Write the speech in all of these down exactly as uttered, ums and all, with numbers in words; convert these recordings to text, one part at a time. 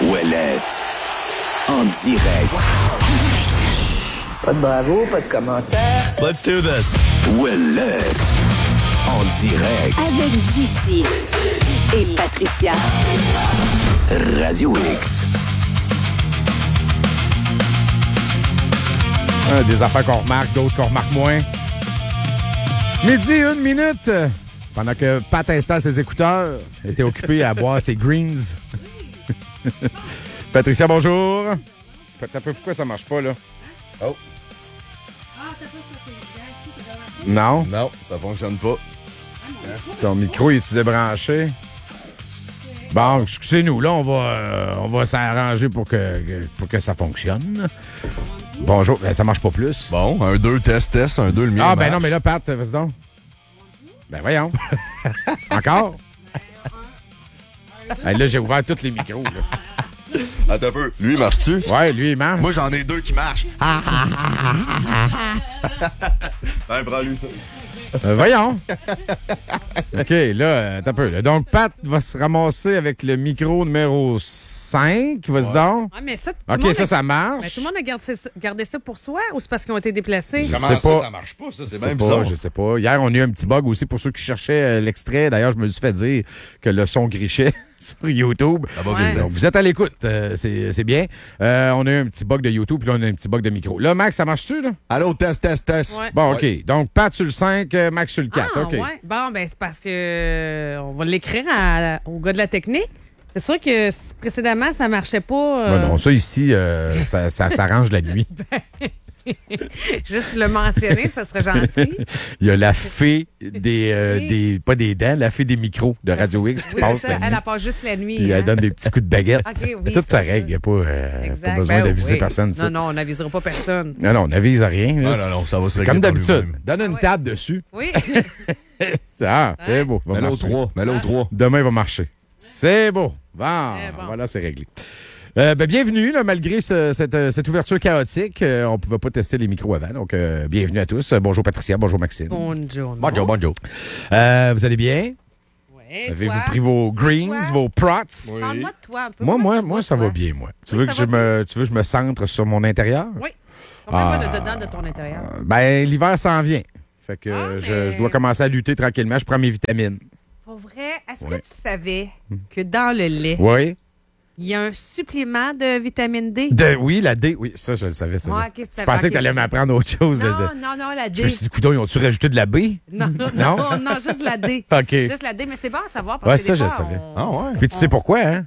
Ouellette. En direct. Pas de bravo, pas de commentaires. Let's do this. Ouellette. En direct. Avec J C et Patricia. Radio X. Ah, des affaires qu'on remarque, d'autres qu'on remarque moins. Midi, une minute. Pendant que Pat installe ses écouteurs, était occupé à boire ses greens. Patricia, bonjour. T'as peu pourquoi ça marche pas, là? Oh. Non? Non, ça fonctionne pas. Ton micro, est-tu débranché? Bon, excusez-nous, là, on va, euh, on va s'arranger pour que, que- pour que ça fonctionne. Bonjour. Ben, ça marche pas plus. Bon, un deux, test, test, un deux, le mien Ah, ben marche. non, mais là, Pat, vas-y donc. Ben voyons. Encore? Hey, là, j'ai ouvert tous les micros, là. Attends un peu. Lui, marche-tu? Ouais, lui, il marche. Moi, j'en ai deux qui marchent. Ben, prends-lui ça. Euh, voyons. OK, là, euh, attends un peu. Là. Donc, Pat va se ramasser avec le micro numéro cinq. Vas-y donc. Ouais, mais ça, tout le OK, monde ça, a... ça marche. Mais tout le monde a gardé ça, gardé ça pour soi ou c'est parce qu'ils ont été déplacés? Je Comment sais ça, pas. ça marche pas, ça? C'est Je sais même pas, bizarre. je sais pas. Hier, on a eu un petit bug aussi pour ceux qui cherchaient euh, l'extrait. D'ailleurs, je me suis fait dire que le son grichait sur YouTube. Ça va Ouais. bien. Donc, vous êtes à l'écoute. euh, c'est, c'est bien. Euh, on a eu un petit bug de YouTube, puis là, on a un petit bug de micro. Là, Max, ça marche-tu, là? Allô, test, test, test. Ouais. Bon, OK. Donc, Pat sur le cinq, euh, Max sur le quatre. Ah, OK. ouais. Bon, ben c'est parce que euh, on va l'écrire à- au gars de la technique. C'est sûr que s- précédemment, ça marchait pas. euh, Ouais, non, ça ici, euh, ça, ça s'arrange la nuit. Juste le mentionner, ça serait gentil. Il y a la fée des, euh, Oui. des. Pas des dents, la fée des micros de Radio X qui Oui, passe c'est la ça. nuit. Elle a pas juste la nuit. Puis elle hein. donne des petits coups de baguette. OK, oui, Mais tout c'est ça ça. règle. Il n'y a pas, euh, Exact. pas besoin Ben d'aviser oui. personne. Ça. Non, non, on n'avisera pas personne. Non, non, on n'avise rien. là. Ah, non, non, ça va se C'est régler comme par d'habitude. lui-même. Donne une ouais. table dessus. Oui. Ah, c'est beau. Va Mets-le au marcher. trois. Mets-le au trois. Demain, il va marcher. C'est beau. Bon, C'est bon. voilà, c'est réglé. Euh, ben, bienvenue, là, malgré ce- cette, euh, cette ouverture chaotique. euh, on ne pouvait pas tester les micros avant. Donc, euh, bienvenue à tous. Euh, bonjour Patricia, bonjour Maxime. Bonjour. Bonjour, bonjour. Euh, vous allez bien? Ouais, Avez-vous toi? pris vos greens, Toi? vos prots? Parle-moi de toi un peu. Moi, Comment moi, tu moi, vas, ça toi? va bien, moi. Tu Oui, veux ça que je va me, tu veux que je me centre sur mon intérieur? Oui. Combien Ah. va de dedans de ton intérieur? Euh, Ben, l'hiver s'en vient. Fait que Ah, je, mais- je dois commencer à lutter tranquillement. Je prends mes vitamines. Pour vrai, est-ce Ouais. que tu savais que dans le lait, Oui. il y a un supplément de vitamine D? De, oui, la D. Oui, ça, je le savais. Ça, Ouais, là. ok, tu je savais, pensais ok. que tu allais m'apprendre autre chose. de- Non, de- non, non, la Je D. me suis dit, coudonc, ils ont-tu rajouté de la B? Non, non, Non? non, non, juste la D. OK. Juste la D, mais c'est bon à savoir parce Ouais, que ça, des je fois, savais. on- Ah, ouais. Puis tu sais pourquoi, hein?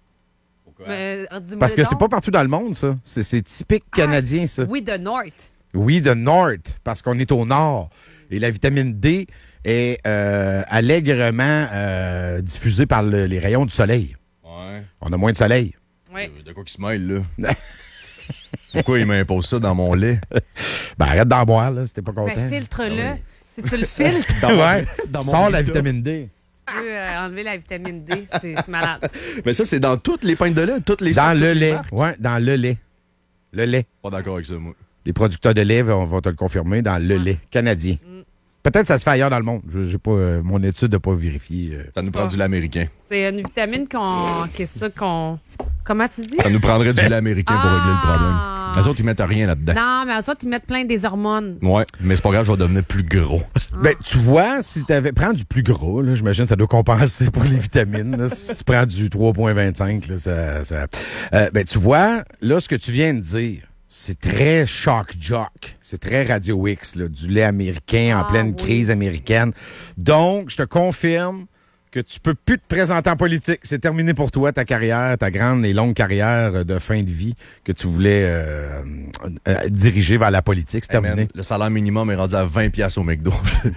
Mais, euh, dis-moi Parce que c'est donc. pas partout dans le monde, ça. C'est, c'est typique Ah, canadien, ça. Oui, de North. Oui, de North, parce qu'on est au nord. Et la vitamine D est euh, allègrement euh, diffusée par le- les rayons du soleil. Ouais. On a moins de soleil. Oui. De quoi qu'il se mêle, là? Pourquoi il m'impose ça dans mon lait? Ben, arrête d'en boire, là, si t'es pas content. Ben, filtre-le. Ah oui. Si tu le filtres, ouais. dans mon Sors la état. vitamine D. tu peux euh, enlever la vitamine D. C'est c'est malade. Mais ça, c'est dans toutes les pintes de lait, toutes les Dans sortes, le toutes les lait. marques? Ouais, dans le lait. Le lait. Pas d'accord avec ça, moi. Les producteurs de lait vont, vont te le confirmer dans le lait canadien. Peut-être que ça se fait ailleurs dans le monde. Je, j'ai pas, euh, mon étude n'a pas vérifié. euh. Ça nous pas- prend du lait américain. C'est une vitamine qu'on. Qu'est-ce ça qu'on. Comment tu dis? Ça nous prendrait du lait américain pour régler le problème. Ah. Les autres, ils mettent rien là-dedans. Non, mais en ça, ils mettent plein des hormones. Ouais, mais c'est pas grave, je vais devenir plus gros. Ben, tu vois, si tu avais. Prends du plus gros, là, j'imagine que ça doit compenser pour les vitamines. là. Si tu prends du trois virgule vingt-cinq, là, ça. ça euh, ben, tu vois, là, ce que tu viens de dire, c'est très shock jock. C'est très Radio X, là, du lait américain en Ah, pleine oui. crise américaine. Donc, je te confirme que tu peux plus te présenter en politique. C'est terminé pour toi, ta carrière, ta grande et longue carrière de fin de vie que tu voulais euh, euh, diriger vers la politique. C'est Hey, terminé. man, le salaire minimum est rendu à vingt piastres au McDo.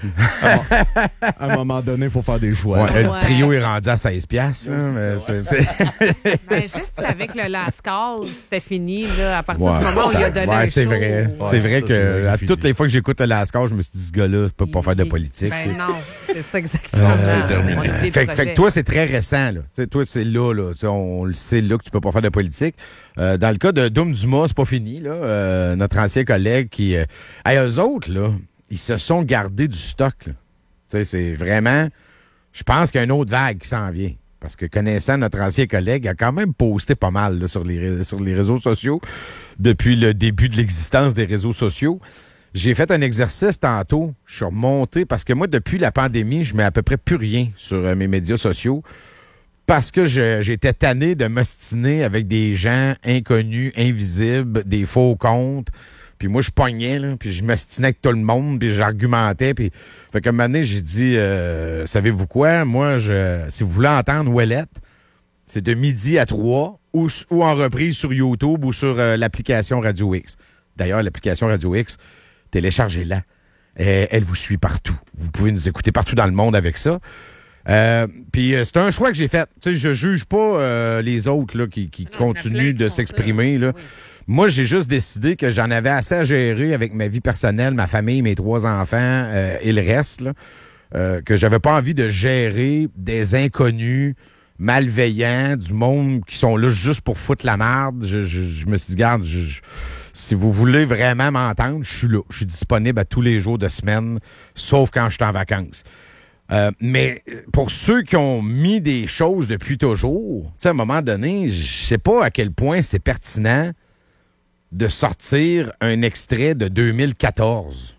à un moment donné, il faut faire des choix. Ouais, Le Ouais. trio est rendu à seize piastres. là, mais c'est- c'est- Ben, juste avec le last call, c'était fini, là, à partir Ouais. du moment où il a donné Ouais, un c'est show. vrai. Ouais, c'est ça, vrai c'est que vrai, c'est à fini. toutes les fois que j'écoute le Lascar, je me suis dit, ce gars-là peut pas faire de politique. Ben non, c'est ça exactement. c'est terminé. On oublie le Fait, que- fait projet. que toi, c'est très récent. Là. Tu sais, toi, c'est là. là. Tu sais, on le sait là que tu peux pas faire de politique. Euh, dans le cas de Doom Dumas, c'est pas fini. Là. Euh, notre ancien collègue qui... Euh, hey, eux autres, là, ils se sont gardés du stock. là. Tu sais, c'est vraiment... Je pense qu'il y a une autre vague qui s'en vient. parce que connaissant notre ancien collègue, il a quand même posté pas mal là, sur, les, sur les réseaux sociaux depuis le début de l'existence des réseaux sociaux. J'ai fait un exercice tantôt. Je suis remonté parce que moi, depuis la pandémie, je mets à peu près plus rien sur euh, mes médias sociaux parce que je, j'étais tanné de m'ostiner avec des gens inconnus, invisibles, des faux comptes. Puis moi, je pognais, là, puis je m'ostinais avec tout le monde, puis j'argumentais. Puis... Fait qu'à un moment donné, j'ai dit, euh, savez-vous quoi? Moi, je, si vous voulez entendre Ouellette, c'est de midi à trois ou, ou en reprise sur YouTube ou sur euh, l'application Radio X. D'ailleurs, l'application Radio X, téléchargez-la. Elle, elle vous suit partout. Vous pouvez nous écouter partout dans le monde avec ça. Euh, Puis euh, c'est un choix que j'ai fait. Tu sais, je juge pas euh, les autres là, qui, qui non, continuent de s'exprimer. Là. Oui. Moi, j'ai juste décidé que j'en avais assez à gérer avec ma vie personnelle, ma famille, mes trois enfants euh, et le reste. Là, euh, que j'avais pas envie de gérer des inconnus malveillants, du monde qui sont là juste pour foutre la merde. Je, je, je me suis dit, garde, je, je, si vous voulez vraiment m'entendre, je suis là. Je suis disponible à tous les jours de semaine, sauf quand je suis en vacances. Euh, mais pour ceux qui ont mis des choses depuis toujours, tu sais, à un moment donné, je sais pas à quel point c'est pertinent de sortir un extrait de deux mille quatorze.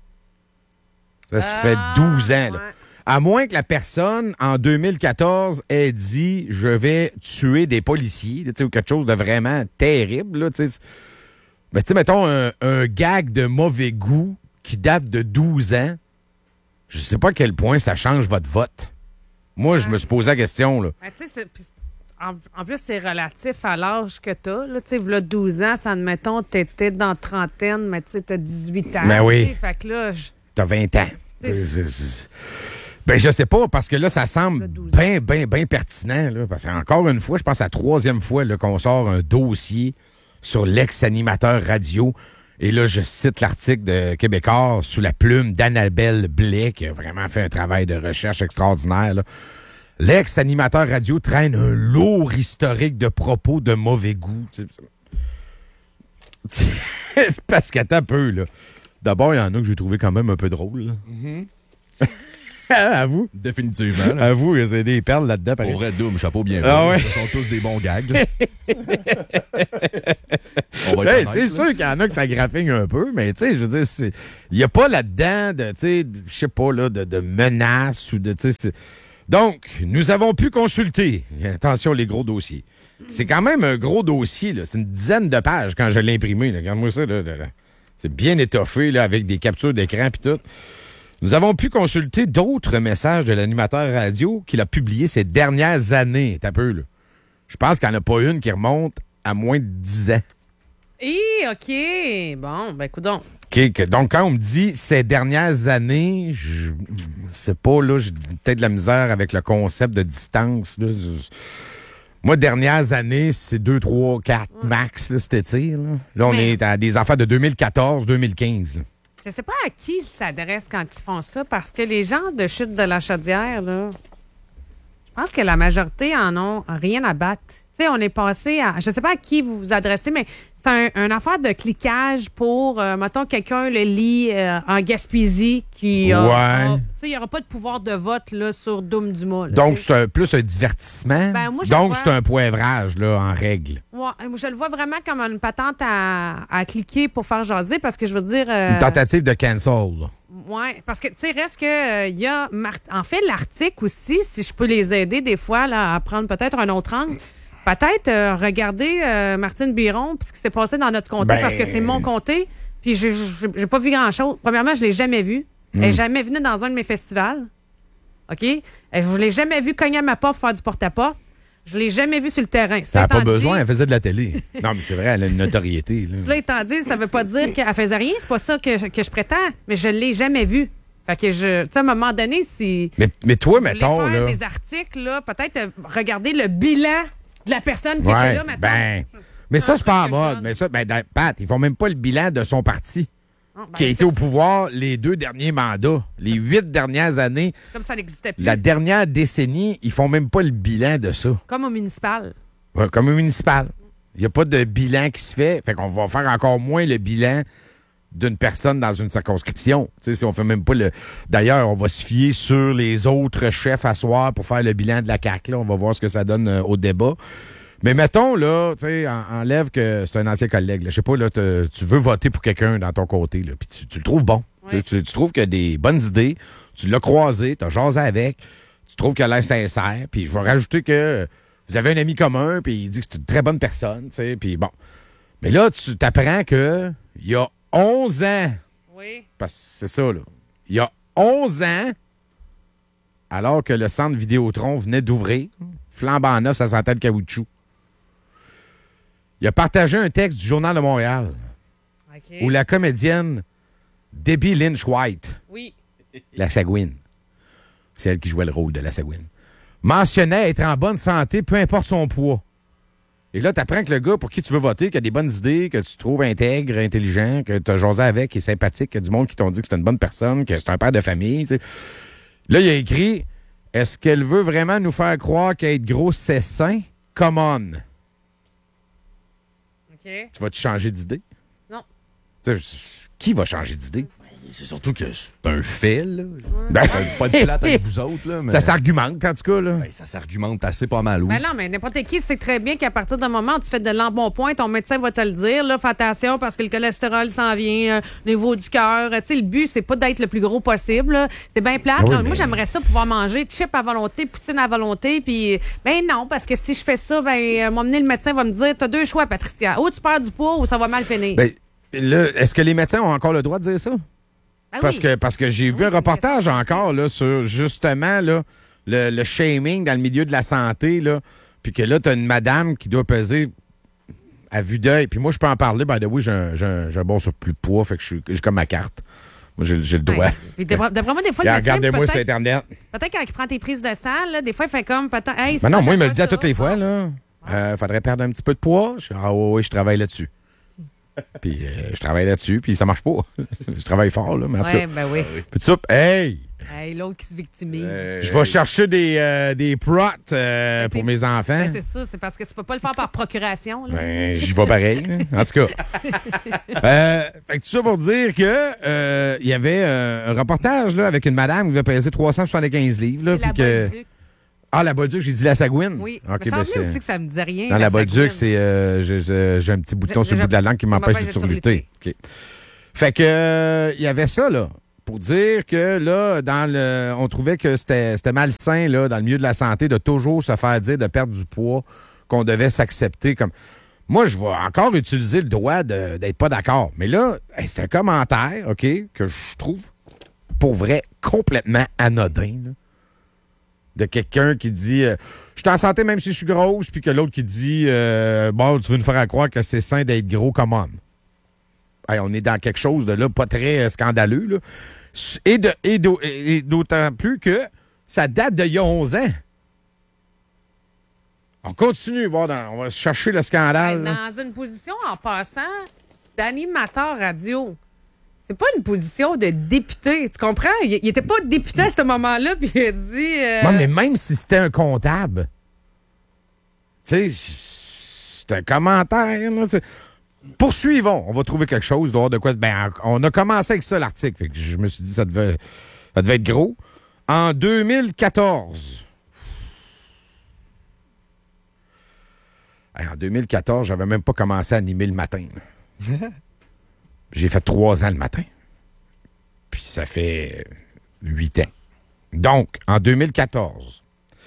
Ça se fait douze ans, là. Ouais. À moins que la personne, en deux mille quatorze, ait dit « Je vais tuer des policiers », ou quelque chose de vraiment terrible. Là, t'sais. Mais tu sais, mettons un, un gag de mauvais goût qui date de douze ans, je sais pas à quel point ça change votre vote. Moi, je me suis posé la question. Là. Ben, tu sais, c'est- pis en, en plus, c'est relatif à l'âge que tu as. Tu sais, là, douze ans, ça, admettons, tu étais dans la trentaine, mais tu sais, tu as dix-huit ans. Ben oui. t'sais. Fait que là, je- T'as vingt ans. C'est- C'est- c'est- c'est- Ben, je sais pas, parce que là, ça semble Le douze ans. bien, bien, bien pertinent. Là, parce qu'encore une fois, je pense à la troisième fois là, qu'on sort un dossier sur l'ex-animateur radio. Et là, je cite l'article de Québécois sous la plume d'Annabelle Blais, qui a vraiment fait un travail de recherche extraordinaire. Là. L'ex-animateur radio traîne un lourd historique de propos de mauvais goût. C'est parce qu'attends un peu, là. D'abord, il y en a que j'ai trouvé quand même un peu drôle. Là. À vous. Définitivement. là. À vous, il y a des perles là-dedans. pareil. Pour vrai, Doom, chapeau bien Ah fait. ouais. Ce sont tous des bons gags. là. On va être Ben, honnête, c'est là. sûr qu'il y en a que ça graffigne un peu, mais tu sais, je veux dire, c'est- il n'y a pas là-dedans de, tu sais, de- je sais pas, là, de, de menaces ou de, tu sais, c'est- donc, nous avons pu consulter, attention les gros dossiers. C'est quand même un gros dossier, là. C'est une dizaine de pages quand je l'ai imprimé, là. Regarde-moi ça, là, là, là. C'est bien étoffé, là, avec des captures d'écran puis tout. Nous avons pu consulter d'autres messages de l'animateur radio qu'il a publiés ces dernières années. T'as peu, là. Je pense qu'il n'y en a pas une qui remonte à moins de dix ans. Hi, OK. Bon, ben, écoute donc. OK, que- donc, quand on me dit ces dernières années, je sais pas, là, j'ai peut-être de la misère avec le concept de distance. Là. Je- moi, dernières années, c'est deux, trois, quatre max, là, cet été. Là, là on Mais- est à des affaires de deux mille quatorze deux mille quinze. Là. Je sais pas à qui ils s'adressent quand ils font ça, parce que les gens de Chute de la Chaudière, là, je pense que la majorité en ont rien à battre. Tu sais, on est passé à... Je sais pas à qui vous vous adressez, mais c'est un, un affaire de cliquage pour, euh, mettons, quelqu'un le lit euh, en Gaspésie qui a... Ouais. a- tu sais, il n'y aura pas de pouvoir de vote là, sur Doom Dumas. là, Donc, tu sais. c'est un- plus un divertissement. Ben, moi, je Donc, vois- c'est un poivrage, là, en règle. Ouais, moi, je le vois vraiment comme une patente à, à cliquer pour faire jaser, parce que je veux dire... euh, Une tentative de cancel, là. Oui, parce que, tu sais, reste que, euh, il y a. Mar- En fait, l'article aussi, si je peux les aider des fois là, à prendre peut-être un autre angle, peut-être euh, regarder euh, Martine Biron, puis ce qui s'est passé dans notre comté, Ben- parce que c'est mon comté, puis j'ai- j'ai j'ai pas vu grand-chose. Premièrement, je l'ai jamais vue. Elle n'est jamais venue dans un de mes festivals. OK? Et je l'ai jamais vue cogner à ma porte pour faire du porte-à-porte. Je l'ai jamais vue sur le terrain. Ça Cela n'a pas étant besoin, dit- elle faisait de la télé. Non, mais c'est vrai, elle a une notoriété. Là. Cela étant dit, ça veut pas dire qu'elle faisait rien. C'est pas ça que je, que je prétends, mais je l'ai jamais vue. Fait que je, tu sais, à un moment donné, si Mais, mais toi, vous voulez mettons, faire là. des articles, là, peut-être euh, regarder le bilan de la personne qui Ouais, était là, mettons. ben, mais ça, c'est pas en que je mode. donne. Mais ça, ben, dans- Pat, ils font même pas le bilan de son parti, Oh, ben, qui a c'est- été au pouvoir les deux derniers mandats. Les huit dernières années, Comme ça n'existait plus. la dernière décennie, ils font même pas le bilan de ça. Comme au municipal. Ouais, comme au municipal. Il n'y a pas de bilan qui se fait. Fait qu'on va faire encore moins le bilan d'une personne dans une circonscription. Tu sais, si on fait même pas le... D'ailleurs, on va se fier sur les autres chefs à soir pour faire le bilan de la C A Q. Là. On va voir ce que ça donne euh, au débat. Mais mettons, là, tu sais, en, enlève que c'est un ancien collègue. Je sais pas, là, tu veux voter pour quelqu'un dans ton côté, là, puis tu, tu le trouves bon. Oui. Tu, tu trouves qu'il a des bonnes idées, tu l'as croisé, tu as jasé avec, tu trouves qu'il a l'air sincère, puis je vais rajouter que vous avez un ami commun, puis il dit que c'est une très bonne personne, tu sais, puis bon. Mais là, tu t'apprends que il y a onze ans, oui. parce que c'est ça, là, il y a onze ans, alors que le centre Vidéotron venait d'ouvrir, flambant neuf, ça sentait le caoutchouc, il a partagé un texte du Journal de Montréal okay. où la comédienne Debbie Lynch White, oui. la Sagouine, c'est elle qui jouait le rôle de la Sagouine, mentionnait être en bonne santé, peu importe son poids. Et là, tu apprends que le gars pour qui tu veux voter, qui a des bonnes idées, que tu trouves intègre, intelligent, que tu as jasé avec, qui est sympathique, qu'il y a du monde qui t'ont dit que c'est une bonne personne, que c'est un père de famille. T'sais. Là, il a écrit « Est-ce qu'elle veut vraiment nous faire croire qu'être gros, c'est sain? Come on! » Okay. Tu vas-tu changer d'idée? Non. T'sais, qui va changer d'idée? C'est surtout que c'est un fait, là. Ben, pas de plate avec vous autres, là. Mais... Ça s'argumente, en tout cas, là. Ben, ça s'argumente assez pas mal, oui. Ben non, mais n'importe qui sait très bien qu'à partir d'un moment où tu fais de l'embonpoint, ton médecin va te le dire, là, fais attention parce que le cholestérol s'en vient, euh, au niveau du cœur. Tu sais, le but, c'est pas d'être le plus gros possible, là. C'est bien plate, oui, là. mais... Moi, j'aimerais ça pouvoir manger chips à volonté, poutine à volonté, puis ben non, parce que si je fais ça, ben, euh, m'emmener le médecin va me dire, t'as deux choix, Patricia. Ou tu perds du poids ou ça va mal finir. Ben, là, est-ce que les médecins ont encore le droit de dire ça? Ben Parce, oui. que, parce que j'ai oui, vu un reportage ça. encore là, sur justement là, le, le shaming dans le milieu de la santé, là, puis que là, tu as une madame qui doit peser à vue d'œil. Puis moi, je peux en parler. Ben, oui, j'ai un, j'ai un, j'ai un bon surplus de poids, fait que je suis j'ai comme ma carte. Moi, j'ai, j'ai le droit. Ouais. Puis d'après, d'après moi, des fois, le médecin, regardez-moi sur peut-être, Internet. peut-être quand il prend tes prises de sang, là, des fois, il fait comme peut-être. Hey, Ben ça, non, moi, il me j'aime le dit à pas toutes les ça. fois. là. Euh, faudrait perdre un petit peu de poids. Je, ah oui, oui, je travaille là-dessus. Puis euh, je travaille là-dessus, puis ça marche pas. Je travaille fort, là, mais en tout Ouais, cas. ben oui. Puis ça, hey! Hey, l'autre qui se victimise. Euh, Je vais chercher des, euh, des prots euh, pour mes enfants. Ben, c'est ça, c'est parce que tu peux pas le faire par procuration. Là. Ben, j'y vais pareil. Là. En tout cas. euh, fait que tout ça pour dire que euh, il y avait euh, un reportage là, avec une madame qui devait peser trois cent soixante-quinze livres. Là, Et la puis que... Bolduc. Ah, la Bolduc, j'ai dit la Sagouine? Oui. OK, me ben semblait c'est... aussi que ça me disait rien. Dans la Sagouine. Bolduc, c'est, euh, j'ai, j'ai, j'ai un petit bouton Je- sur le je- bout de la langue qui m'empêche de surlutter. OK. Fait que euh, il y avait ça, là. Pour dire que là, dans le, on trouvait que c'était, c'était malsain là, dans le milieu de la santé de toujours se faire dire de perdre du poids, qu'on devait s'accepter comme. Moi, je vais encore utiliser le droit de, d'être pas d'accord. Mais là, hey, c'est un commentaire, OK, que je trouve pour vrai complètement anodin. Là, de quelqu'un qui dit euh, je suis en santé même si je suis grosse, puis que l'autre qui dit euh, bon, tu veux nous faire croire que c'est sain d'être gros, come on. Hey, on est dans quelque chose de là pas très euh, scandaleux. Là. Et, de, et, d'au- et d'autant plus que ça date d'il y a onze ans. On continue, voir dans- on va chercher le scandale. Ben, là. dans une position, en passant, d'animateur radio. C'est pas une position de député, tu comprends? Il, il était pas député à ce moment-là, puis il a dit... euh, Non, mais même si c'était un comptable, tu sais, c'est un commentaire. Là, t'sais. Poursuivons. On va trouver quelque chose dehors de quoi. Ben, on a commencé avec ça, l'article. Fait que je me suis dit ça devait, ça devait être gros. En deux mille quatorze. Hey, en deux mille quatorze, j'avais même pas commencé à animer le matin. J'ai fait trois ans le matin. Puis ça fait huit ans. Donc, en deux mille quatorze,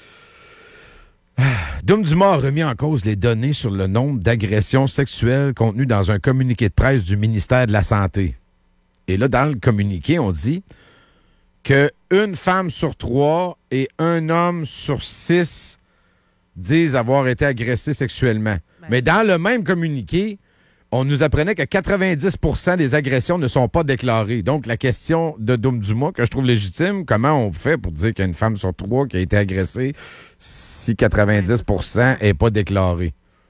Dom Dumas a remis en cause les données sur le nombre d'agressions sexuelles contenues dans un communiqué de presse du ministère de la Santé. Et là, dans le communiqué, on dit qu'une femme sur trois et un homme sur six disent avoir été agressés sexuellement. Ben. Mais dans le même communiqué, on nous apprenait que quatre-vingt-dix pour cent des agressions ne sont pas déclarées. Donc, la question de Dom Dumas, que je trouve légitime, comment on fait pour dire qu'il y a une femme sur trois qui a été agressée si quatre-vingt-dix pour cent n'est pas déclarée?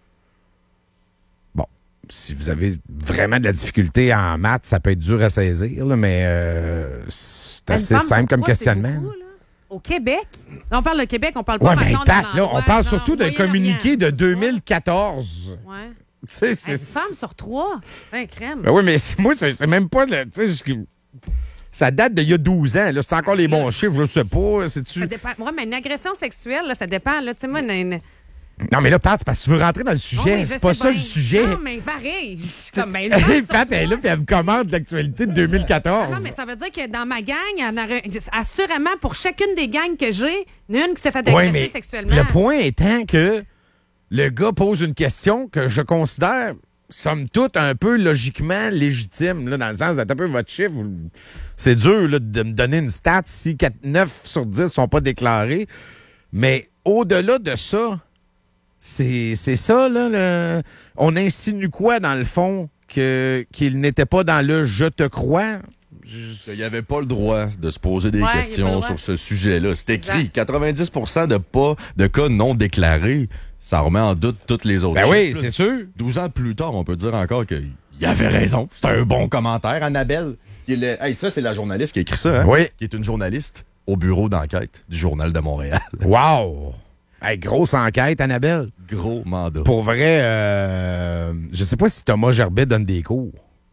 Bon, si vous avez vraiment de la difficulté en maths, ça peut être dur à saisir, là, mais euh, c'est une assez femme sur simple comme trois, c'est questionnement. beaucoup, là. Au Québec? Là, on parle de Québec, on parle pas Ouais, mais maintenant Pat, d'un là, endroit, on parle genre surtout d'un Moyen-Orient. communiqué de C'est deux mille quatorze. ça? Ouais. Tu sais, Hey, c'est. une femme sur trois. C'est un crème. Ben oui, mais c'est- moi, c'est c'est même pas. le- Tu sais, je- ça date d'il y a douze ans. Là, c'est encore les bons chiffres, je sais pas. C'est-tu... Ça dépend. Ouais, mais une agression sexuelle, là, ça dépend. Là, tu sais, moi, une, une- Non, mais là, Pat, c'est parce que tu veux rentrer dans le sujet. Oh, oui, je c'est pas sais ça bien. le sujet. Non, mais pareil. Je suis comme, ben, une femme Hey, sur Pat, elle est là, trois. puis elle me commande l'actualité de deux mille quatorze. Non, mais ça veut dire que dans ma gang, il y en aurait- assurément, pour chacune des gangs que j'ai, il y en a une qui s'est fait agresser Ouais, mais sexuellement. le point étant que le gars pose une question que je considère, somme toute, un peu logiquement légitime, là, dans le sens, un peu votre chiffre, vous- c'est dur là, de me donner une stat si quatre, neuf sur dix sont pas déclarés. Mais au-delà de ça, c'est c'est ça, là. Le... On insinue quoi, dans le fond, que qu'il n'était pas dans le « je te crois ». Il n'y avait pas le droit de se poser des Ouais, il y a pas questions le droit. sur ce sujet-là. C'est écrit. Exact. quatre-vingt-dix pour cent de pas de cas non déclarés, ça remet en doute toutes les autres Ben oui, chiffres, là. c'est sûr. douze ans plus tard, on peut dire encore qu'il avait raison. C'est un bon commentaire, Annabelle. Qui est le- Hey, ça, c'est la journaliste qui a écrit ça, hein? Oui. Qui est une journaliste au bureau d'enquête du Journal de Montréal. Wow! Hey, grosse enquête, Annabelle. Gros mandat. Pour vrai, euh, je sais pas si Thomas Gerbet donne des cours.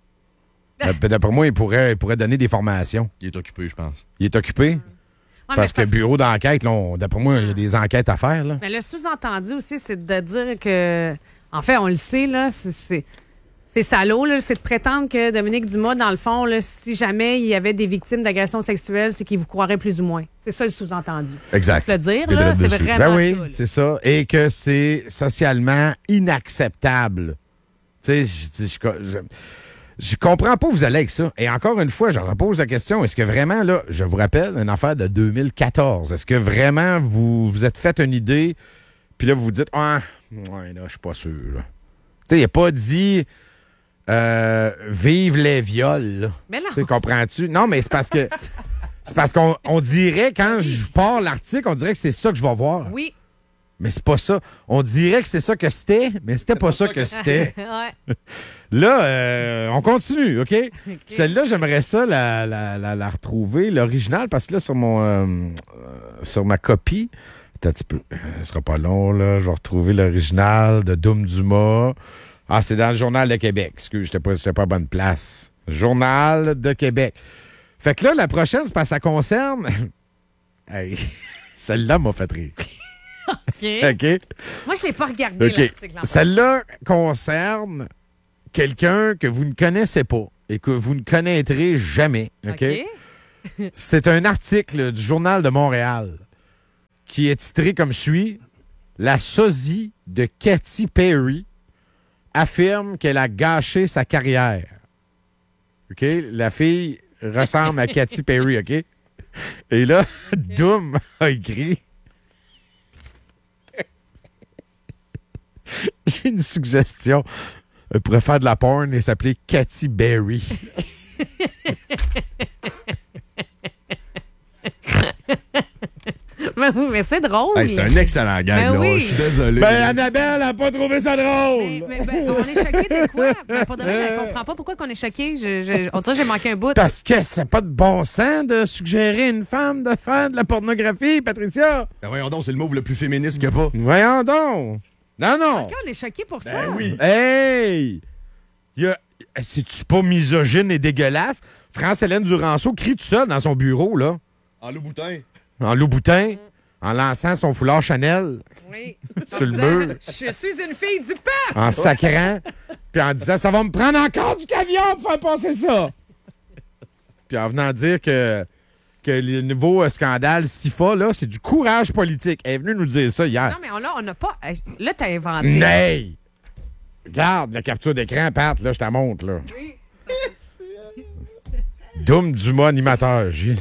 Euh, D'après moi, il pourrait, il pourrait donner des formations. Il est occupé, je pense. Il est occupé? Ouais, mais Parce que parce- bureau d'enquête, là, on- d'après moi, il y a des enquêtes à faire. Là. Mais le sous-entendu aussi, c'est de dire que, en fait, on le sait, là, c'est- c'est c'est salaud, là, c'est de prétendre que Dominique Dumas, dans le fond, là, si jamais il y avait des victimes d'agressions sexuelles, c'est qu'il vous croirait plus ou moins. C'est ça le sous-entendu. Exact. Se le dire, Il est là, direct c'est dessus. vraiment Ben oui, ça. là. c'est ça. Et que c'est socialement inacceptable. Tu sais, je- je, je, je comprends pas où vous allez avec ça. Et encore une fois, je repose la question, est-ce que vraiment, là, je vous rappelle, une affaire de deux mille quatorze, est-ce que vraiment vous vous êtes fait une idée, puis là, vous vous dites, ah, ouais, là, je suis pas sûr. là. Tu sais, il n'a pas dit, euh, vive les viols. là. Mais non. Tu sais, comprends-tu? Non, mais c'est parce que. C'est parce qu'on on dirait, quand je pars l'article, on dirait que c'est ça que je vais voir. Oui. Mais c'est pas ça. On dirait que c'est ça que c'était, mais c'était pas ça que c'était. Ouais. Là, euh, on continue, OK? Puis Celle-là, j'aimerais ça la, la, la, la retrouver, l'original, parce que là, sur mon euh, euh, sur ma copie, attends un petit peu, euh, ce sera pas long, là, je vais retrouver l'original de Doom Dumas. Ah, c'est dans le Journal de Québec. Excuse, j'étais pas, j'étais pas à bonne place. Journal de Québec. Fait que là, la prochaine, c'est parce que ça concerne... Hey, celle-là m'a fait rire. OK. OK? Moi, je l'ai pas regardé, OK. l'article. en fait. Celle-là concerne quelqu'un que vous ne connaissez pas et que vous ne connaîtrez jamais. OK? OK. C'est un article du Journal de Montréal qui est titré comme suit « La sosie de Katy Perry affirme qu'elle a gâché sa carrière. » OK? La fille ressemble à Katy Perry, OK? Et là, Doom a écrit... J'ai une suggestion. Elle pourrait faire de la porn et s'appeler Katy Berry. Mais oui, mais c'est drôle. Hey, c'est un excellent gag, Ben là. oui. Je suis désolé. Ben, Annabelle n'a pas trouvé ça drôle. Mais, mais, ben, on est choqués de quoi? Ben, pour de vrai, je ne comprends pas pourquoi on est choqués. Je, je- on dirait que j'ai manqué un bout. Parce que c'est pas de bon sens de suggérer à une femme de faire de la pornographie, Patricia. Ben voyons donc, c'est le move le plus féministe qu'il n'y a pas. Voyons donc. Non, non. Pourquoi on est choqués pour ça? Ben oui. Hey! Y a... C'est-tu pas misogyne et dégueulasse? France-Hélène Duranceau crie tout seul dans son bureau, là, En loup boutin. en loup-boutin, en lançant son foulard Chanel Oui. sur le En disant, mur, Je suis une fille du peuple! en sacrant, puis en disant « Ça va me prendre encore du caviar pour faire passer ça! » Puis en venant dire que, que le nouveau euh, scandale SIFA, là, c'est du courage politique. Elle est venue nous dire ça hier. Non, mais on a- on n'a pas. Là, t'as inventé. Nay! Regarde la capture d'écran, Pat, là, je te la montre, là. Doom Dumas, animateur. J'ai-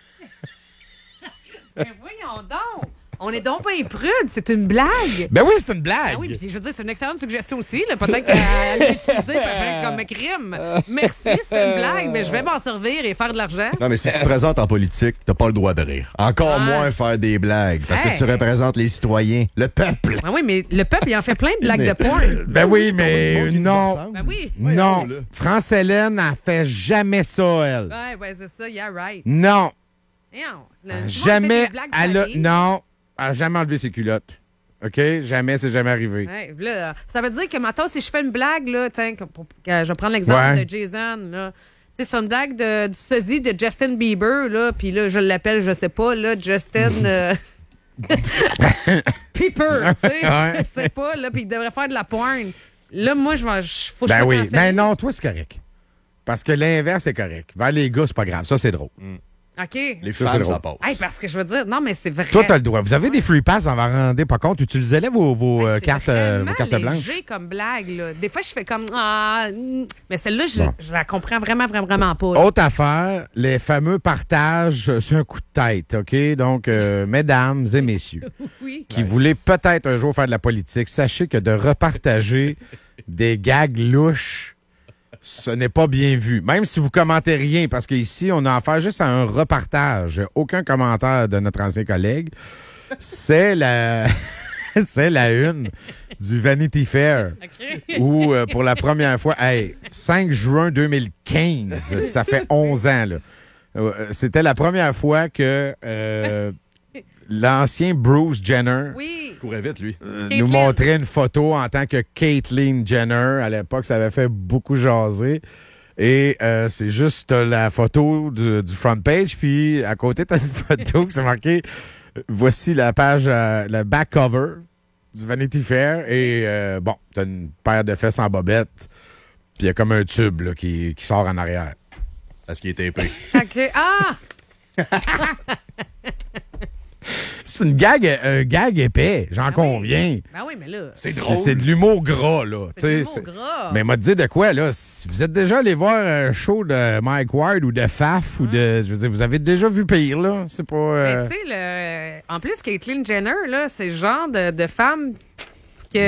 Mais voyons donc! On est donc pas prudes, c'est une blague! Ben oui, c'est une blague! Ah oui, puis je veux dire, c'est une excellente suggestion aussi. là. Peut-être qu'elle l'utiliser pour faire comme crime. Merci, c'est une blague, mais je vais m'en servir et faire de l'argent. Non, mais si tu te présentes en politique, t'as pas le droit de rire. Encore Ah. moins faire des blagues. Parce Hey. que tu représentes les citoyens, le peuple. Ah oui, mais le peuple, il en fait plein de blagues de porn. Ben oui, Du mais monde qui nous non. ressemble. Ben oui. Non. là. France-Hélène, elle fait jamais ça, elle. Ouais, ouais, c'est ça, yeah, right. Non. Voyons, le- Euh, tout le monde fait jamais des blagues elle a... salées. Non, elle a jamais enlevé ses culottes. OK? Jamais, c'est jamais arrivé. Ouais, là, ça veut dire que, maintenant, si je fais une blague, là, tiens, comme pour- que je vais prendre l'exemple Ouais. de Jason, là. Tu sais, c'est une blague de, du sosie de Justin Bieber, là, puis là, je l'appelle, je sais pas, là, Justin... euh, Pepper, tu sais, Ouais. je sais pas, là, puis il devrait faire de la porn. Là, moi, je vais... je- Faut que Ben je oui. me Ben non, toi, c'est correct. Parce que l'inverse est correct. Vers les gars, c'est pas grave. Ça, c'est drôle. OK. Les Ça, c'est femmes, drôle. ça passe. Hey, parce que je veux dire, non, mais c'est vrai. Toi, t'as le droit. Vous avez des free pass, on va rendre pas compte. Utilisez-les vos, vos euh, C'est cartes, euh, vraiment vos cartes blanches. léger comme blague, là. Des fois, je fais comme... Ah, mm. Mais celle-là, je, Bon. je la comprends vraiment, vraiment, vraiment pas. là. Autre affaire, les fameux partages euh, sur un coup de tête, OK? Donc, euh, mesdames et messieurs, Oui. qui voulez peut-être un jour faire de la politique, sachez que de repartager des gags louches, ce n'est pas bien vu. Même si vous commentez rien, parce qu'ici, on a affaire juste à un repartage. Aucun commentaire de notre ancien collègue. C'est la... C'est la une du Vanity Fair OK. où, euh, pour la première fois, hey, cinq juin deux mille quinze, ça fait onze ans, là. Euh, C'était la première fois que euh, l'ancien Bruce Jenner Oui. Il courait vite, lui. euh, Caitlyn. nous montrait une photo en tant que Caitlyn Jenner. À l'époque, ça avait fait beaucoup jaser. Et euh, c'est juste t'as la photo du, du front page, puis à côté, t'as une photo qui s'est marquée euh, voici la page, euh, le back cover du Vanity Fair. Et euh, bon, t'as une paire de fesses en bobette, puis il y a comme un tube là, qui, qui sort en arrière. Parce qu'il était épais. OK. Ah! C'est une gag, un gag épais, j'en Ben oui. conviens. Ben oui, mais là... C'est C'est drôle. c'est de l'humour gras, là. C'est tu sais, de l'humour c'est- gras. Mais m'a dit de quoi, là? Si vous êtes déjà allé voir un show de Mike Ward ou de Faf ou de. Je veux dire, vous avez déjà vu pire, là? C'est pas. euh, Mais tu sais, le... en plus, Caitlyn Jenner, là, c'est le genre de, de femme que...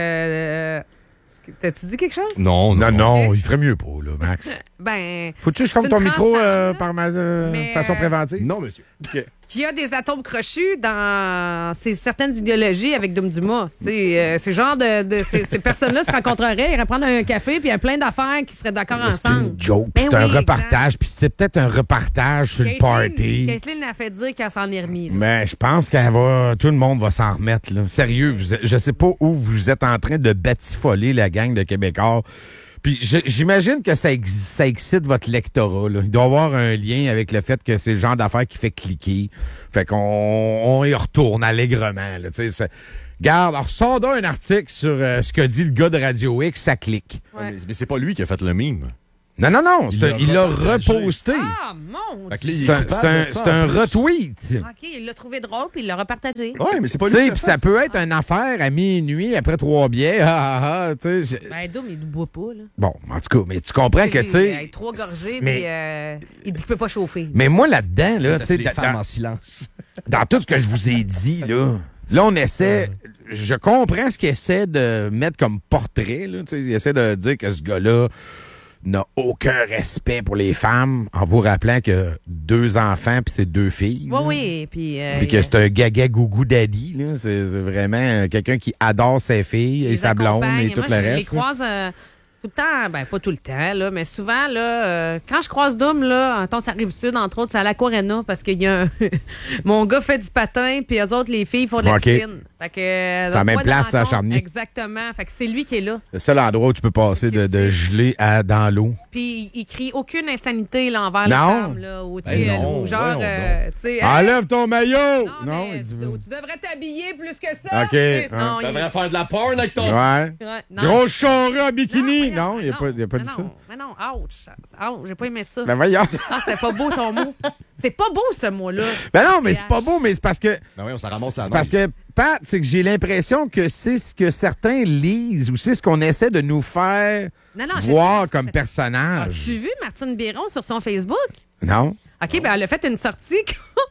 Hmm. euh, T'as-tu dit quelque chose? Non, Non, non. non, Ok. il ferait mieux pas, là, Max. Ben, Faut-tu que je ferme C'est ton une micro transfert, euh, là. par ma euh, Mais, façon euh, préventive? Non, monsieur. qui a des atomes crochus dans ces certaines idéologies avec Dom Dumas. C'est euh, ce genre de, de ces, ces personnes-là se rencontreraient, iraient prendre un café, puis il y a plein d'affaires qui seraient d'accord C'est ensemble. une joke, puis Ben c'est un oui, repartage, puis c'est peut-être un repartage sur le Caitlyn- party. Caitlyn a fait dire qu'elle s'en est remise. Mais je pense qu'elle va. Tout le monde va s'en remettre, là. Sérieux, vous êtes- je sais pas où vous êtes en train de batifoler la gang de Québécois. Puis je- j'imagine que ça, ex- ça excite votre lectorat, là. Il doit y avoir un lien avec le fait que c'est le genre d'affaires qui fait cliquer. Fait qu'on on y retourne allègrement, là. Tu sais, c'est- Garde, alors sors donc un article sur euh, ce que dit le gars de Radio X, ça clique. Ouais. Mais, mais c'est pas lui qui a fait le mime. Non, non, non, c'est Il un- l'a il l'a repartagé. reposté. Ah, mon Fait que Dieu! là, il C'est un, est coupable c'est un- de ça, c'est un en plus. retweet. OK, il l'a trouvé drôle, puis il l'a repartagé. Ouais, mais c'est pas Tu lui. sais, qui a puis fait. ça peut être une affaire à minuit, après trois bières. Ah, ah, ah, tu sais. je- Ben, Dom, il ne boit pas, là. Bon, en tout cas, mais tu comprends que, tu sais. Il a trois gorgées, mais- puis euh, il dit qu'il peut pas chauffer. Mais moi, là-dedans, là, tu C'est sais, les dans, femmes dans- en silence. dans tout ce que je vous ai dit, là, là, on essaie. Je comprends ce qu'il essaie de mettre comme portrait, là. Tu sais, il essaie de dire que ce gars-là n'a aucun respect pour les femmes, en vous rappelant que deux enfants puis c'est deux filles. Oui, là. oui, puis... euh, Puis que c'est un gaga gougou daddy, là. C'est c'est vraiment euh, quelqu'un qui adore ses filles et les sa blonde accompagne. et tout Moi, le je les reste. là. croise euh, tout le temps, ben pas tout le temps, là, mais souvent, là, euh, quand je croise Dom, là, en ça arrive sud, entre autres, c'est à l'Aquarena, parce qu'il y a un... Mon gars fait du patin, puis eux autres, les filles, font de la OK. piscine. Fait que, euh, C'est la donc, même moi, de place à rencontre- Charny. Exactement. Fait que c'est lui qui est là. Le seul endroit où tu peux passer de, de gelé à dans l'eau. Puis il, il crie aucune insanité là, envers Non. les femmes. Là, ou, tu sais, Ben non, ou genre, voyons euh, tu sais, hey, Enlève ton maillot! non, Non, mais il dit- tu, tu devrais t'habiller plus que ça. OK, Tu sais, hein. non, il- Devrait faire de la porn avec ton. Ouais. ouais, non. Gros charret en bikini! voyons, Non, il n'a pas, il a pas mais dit non, ça. Mais non, ouch. Ouch, j'ai pas aimé ça. Ben voyons. Ah, c'était pas beau ton mot. C'est pas beau ce mot-là. Ben non, mais c'est pas beau, mais c'est parce que. Ben oui, on s'en ramasse la C'est parce que, Pat, c'est que j'ai l'impression que c'est ce que certains lisent ou c'est ce qu'on essaie de nous faire Non, non, je voir sais. comme personnage. As-tu vu Martine Biron sur son Facebook? Non? OK, ben elle a fait une sortie.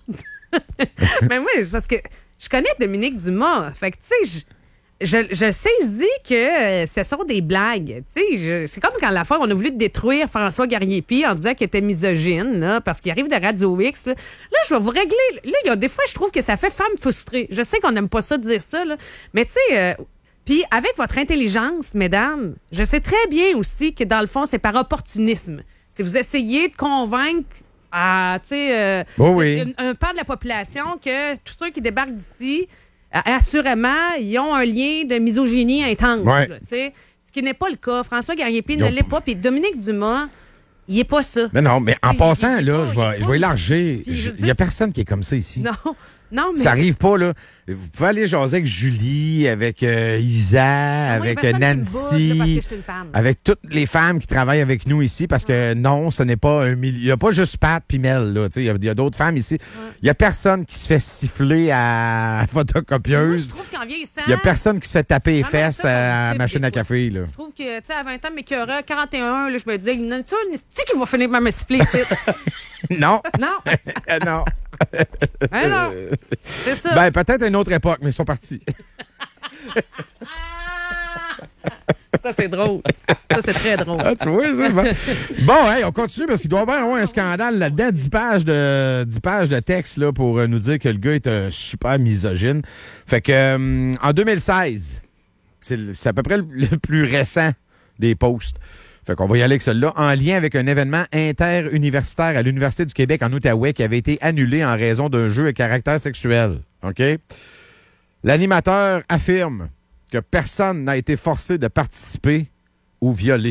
Mais moi, c'est parce que je connais Dominique Dumas. Fait que, tu sais, je, je, je saisis que euh, ce sont des blagues. Tu sais, je- c'est comme quand la fois, on a voulu détruire François Garnier-Pi en disant qu'il était misogyne, là, parce qu'il arrive de Radio X. Là, Là, je vais vous régler. Là, il y a des fois, je trouve que ça fait femme frustrée. Je sais qu'on n'aime pas ça dire ça, là, mais tu sais. euh, puis avec votre intelligence, mesdames, je sais très bien aussi que dans le fond, c'est par opportunisme. Si vous essayez de convaincre à, tu sais, euh, Oh oui. un, un part de la population que tous ceux qui débarquent d'ici, euh, assurément, ils ont un lien de misogynie intense. Ouais. Là, tu sais. Ce qui n'est pas le cas. François Gariépy Ils ne ont- l'est pas. Puis Dominique Dumas, il n'est pas ça. Mais non, mais en Il- passant, il- il- là, il- je il- vais, je vais élargir. Puis, je Je- veux Il n'y a dire- personne qui est comme ça ici. Non. Non, mais. Ça arrive pas, là. Vous pouvez aller jaser avec Julie, avec euh, Isa, Moi, il y a avec personne qui me Nancy, boude, là, parce que je suis une femme. avec toutes les femmes qui travaillent avec nous ici, parce que non, ce n'est pas un milieu. Il n'y a pas juste Pat puis Mel, là. Tu sais, Il y a, il y a d'autres femmes ici. Il n'y a personne qui se fait siffler à Moi, je photocopieuse. trouve qu'en vieillissant. Il n'y a personne qui se fait taper les Non, mais fesses ça, à la on machine sait à des fois. café, là. Je trouve que, tu sais, à vingt ans, mes cœurs, quarante et un, là, je me disais, il y en a-tu un esti qui va finir par me siffler ici? Non. Non. Euh, non. Hein, non. C'est ça. Ben, peut-être à une autre époque, mais ils sont partis. Ah! Ça, c'est drôle. Ça, c'est très drôle. Ah, tu vois, ça? Bon, bon hey, on continue parce qu'il doit y avoir un scandale là-dedans. dix pages de, dix pages de texte là, pour euh, nous dire que le gars est un super misogyne. Fait que, euh, en deux mille seize, c'est le- c'est à peu près le, le plus récent des posts. Fait qu'on va y aller avec celui-là. En lien avec un événement interuniversitaire à l'Université du Québec en Outaouais qui avait été annulé en raison d'un jeu à caractère sexuel. OK? L'animateur affirme que personne n'a été forcé de participer ou violé.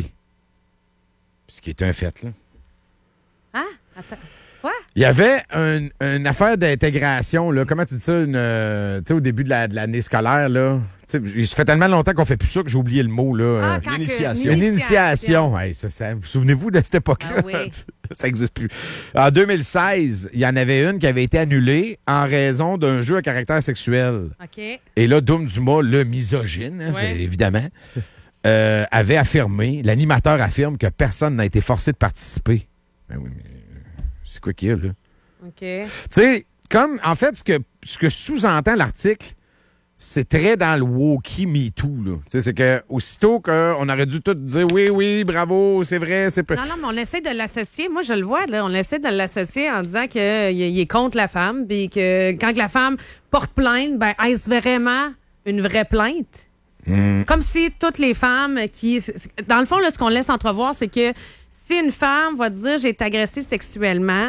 Ce qui est un fait, là. Hein? Attends. Quoi? Il y avait un- une affaire d'intégration, là. Comment tu dis ça? Une, euh, tu sais, au début de la- de l'année scolaire, là. Tu sais, ça fait tellement longtemps qu'on fait plus ça que j'ai oublié le mot, là. Ah, Euh, quand que- l'initiation. Une initiation. Hey, ça, ça- vous souvenez-vous de cette époque-là? Ah oui. Ça n'existe plus. En deux mille seize, il y en avait une qui avait été annulée en raison d'un jeu à caractère sexuel. OK. Et là, Doom Dumas, le misogyne, hein, Ouais. c'est évidemment, euh, avait affirmé, l'animateur affirme que personne n'a été forcé de participer. Ben oui, mais euh, c'est quoi qu'il y a, là? OK. Tu sais, comme, en fait, ce que, ce que sous-entend l'article, c'est très dans le wokey Me Too, là. Tu sais, c'est que aussitôt qu'on aurait dû tout dire oui, oui, bravo, c'est vrai, c'est pas. Non, non, mais on essaie de l'associer. Moi, je le vois, là. On essaie de l'associer en disant qu'il est contre la femme, puis que quand la femme porte plainte, ben, est-ce vraiment une vraie plainte? Comme si toutes les femmes qui. Dans le fond, là, ce qu'on laisse entrevoir, c'est que si une femme va dire j'ai été agressée sexuellement,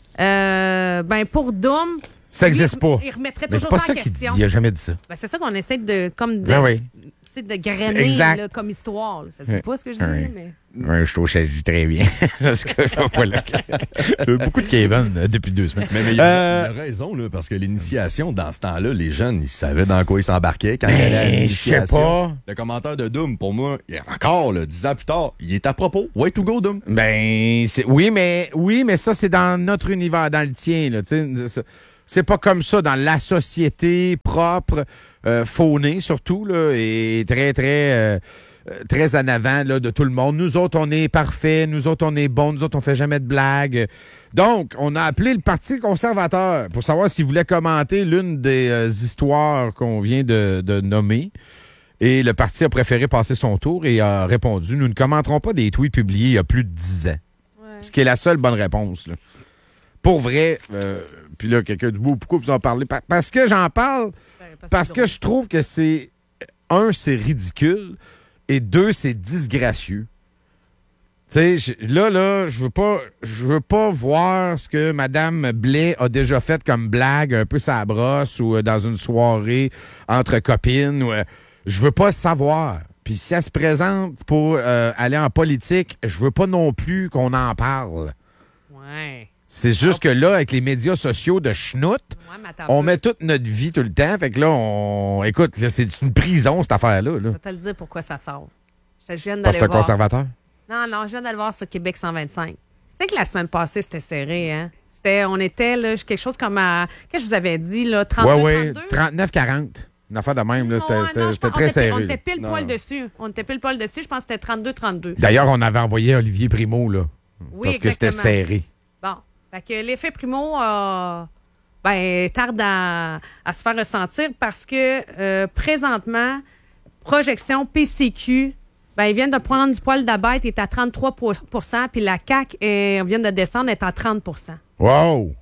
euh, ben, pour Doom. Ça n'existe il- pas. Il remettrait Mais c'est toujours pas ça ça en qu'il dit. question. Il a jamais dit ça. Ben, c'est ça qu'on essaie de. Comme de, Ben oui. tu sais, de grainer exact. là, comme histoire. là. Ça se dit Ouais. pas ce que je dis, Ouais. là, mais. Oui, je trouve que ça dit très bien. Parce que je vois pas là. Beaucoup de Kevin euh, depuis deux semaines. Mais, mais il, a, Euh, il a raison, là, parce que l'initiation, dans ce temps-là, les jeunes, ils savaient dans quoi ils s'embarquaient quand ils allaient à Ben, je l'initiation. sais pas. Le commentaire de Doom, pour moi, il est encore, là, dix ans plus tard, il est à propos. Way to go, Doom. Ben, c'est, oui, mais oui, mais ça, c'est dans notre univers, dans le tien. Là, tu sais. C'est- c'est pas comme ça dans la société propre, euh, faunée surtout, là, et très, très, euh, euh, très en avant là, de tout le monde. Nous autres, on est parfaits. Nous autres, on est bons. Nous autres, on fait jamais de blagues. Donc, on a appelé le Parti conservateur pour savoir s'il voulait commenter l'une des euh, histoires qu'on vient de, de nommer. Et le parti a préféré passer son tour et a répondu « Nous ne commenterons pas des tweets publiés il y a plus de dix ans. Ouais. Ce qui est la seule bonne réponse. Là. Pour vrai, euh, puis là, quelqu'un du bout, pourquoi vous en parlez? Pa- Parce que j'en parle, Ben, parce c'est que je trouve que c'est, un, c'est ridicule, et deux, c'est disgracieux. Tu sais, je- là, là, je veux pas, je veux pas voir ce que Mme Blais a déjà fait comme blague, un peu sa brosse, ou euh, dans une soirée entre copines, ou, euh, je veux pas savoir. Puis si elle se présente pour euh, aller en politique, je veux pas non plus qu'on en parle. Ouais. C'est juste que là, avec les médias sociaux de schnout, Ouais, mais attends un on peu. met toute notre vie tout le temps. Fait que là, on. Écoute, là, c'est une prison, cette affaire-là. Là. Je vais te le dire pourquoi ça sort. Je viens Parce d'aller que c'est un voir. conservateur. Non, non, je viens d'aller voir sur Québec cent vingt-cinq. Tu sais que la semaine passée, c'était serré, hein? C'était, on était là, quelque chose comme à. Qu'est-ce que je vous avais dit, là? trente-deux, Ouais, ouais. trente-deux? trente-neuf quarante. Une affaire de même, là. C'était Ouais, c'était- non, je c'était pense- très on était- serré. On là. était pile Non. poil dessus. On était pile poil dessus. Je pense que c'était trente-deux trente-deux. D'ailleurs, on avait envoyé Olivier Primo, là. Oui, parce que c'était exactement. serré. Bon. Fait que l'effet primo euh, ben, tarde à, à se faire ressentir parce que euh, présentement, projection P C Q, ben, ils viennent de prendre du poil d'abeille, est à trente-trois pour cent, puis la C A Q, est, vient de descendre, est à trente pour cent. Wow!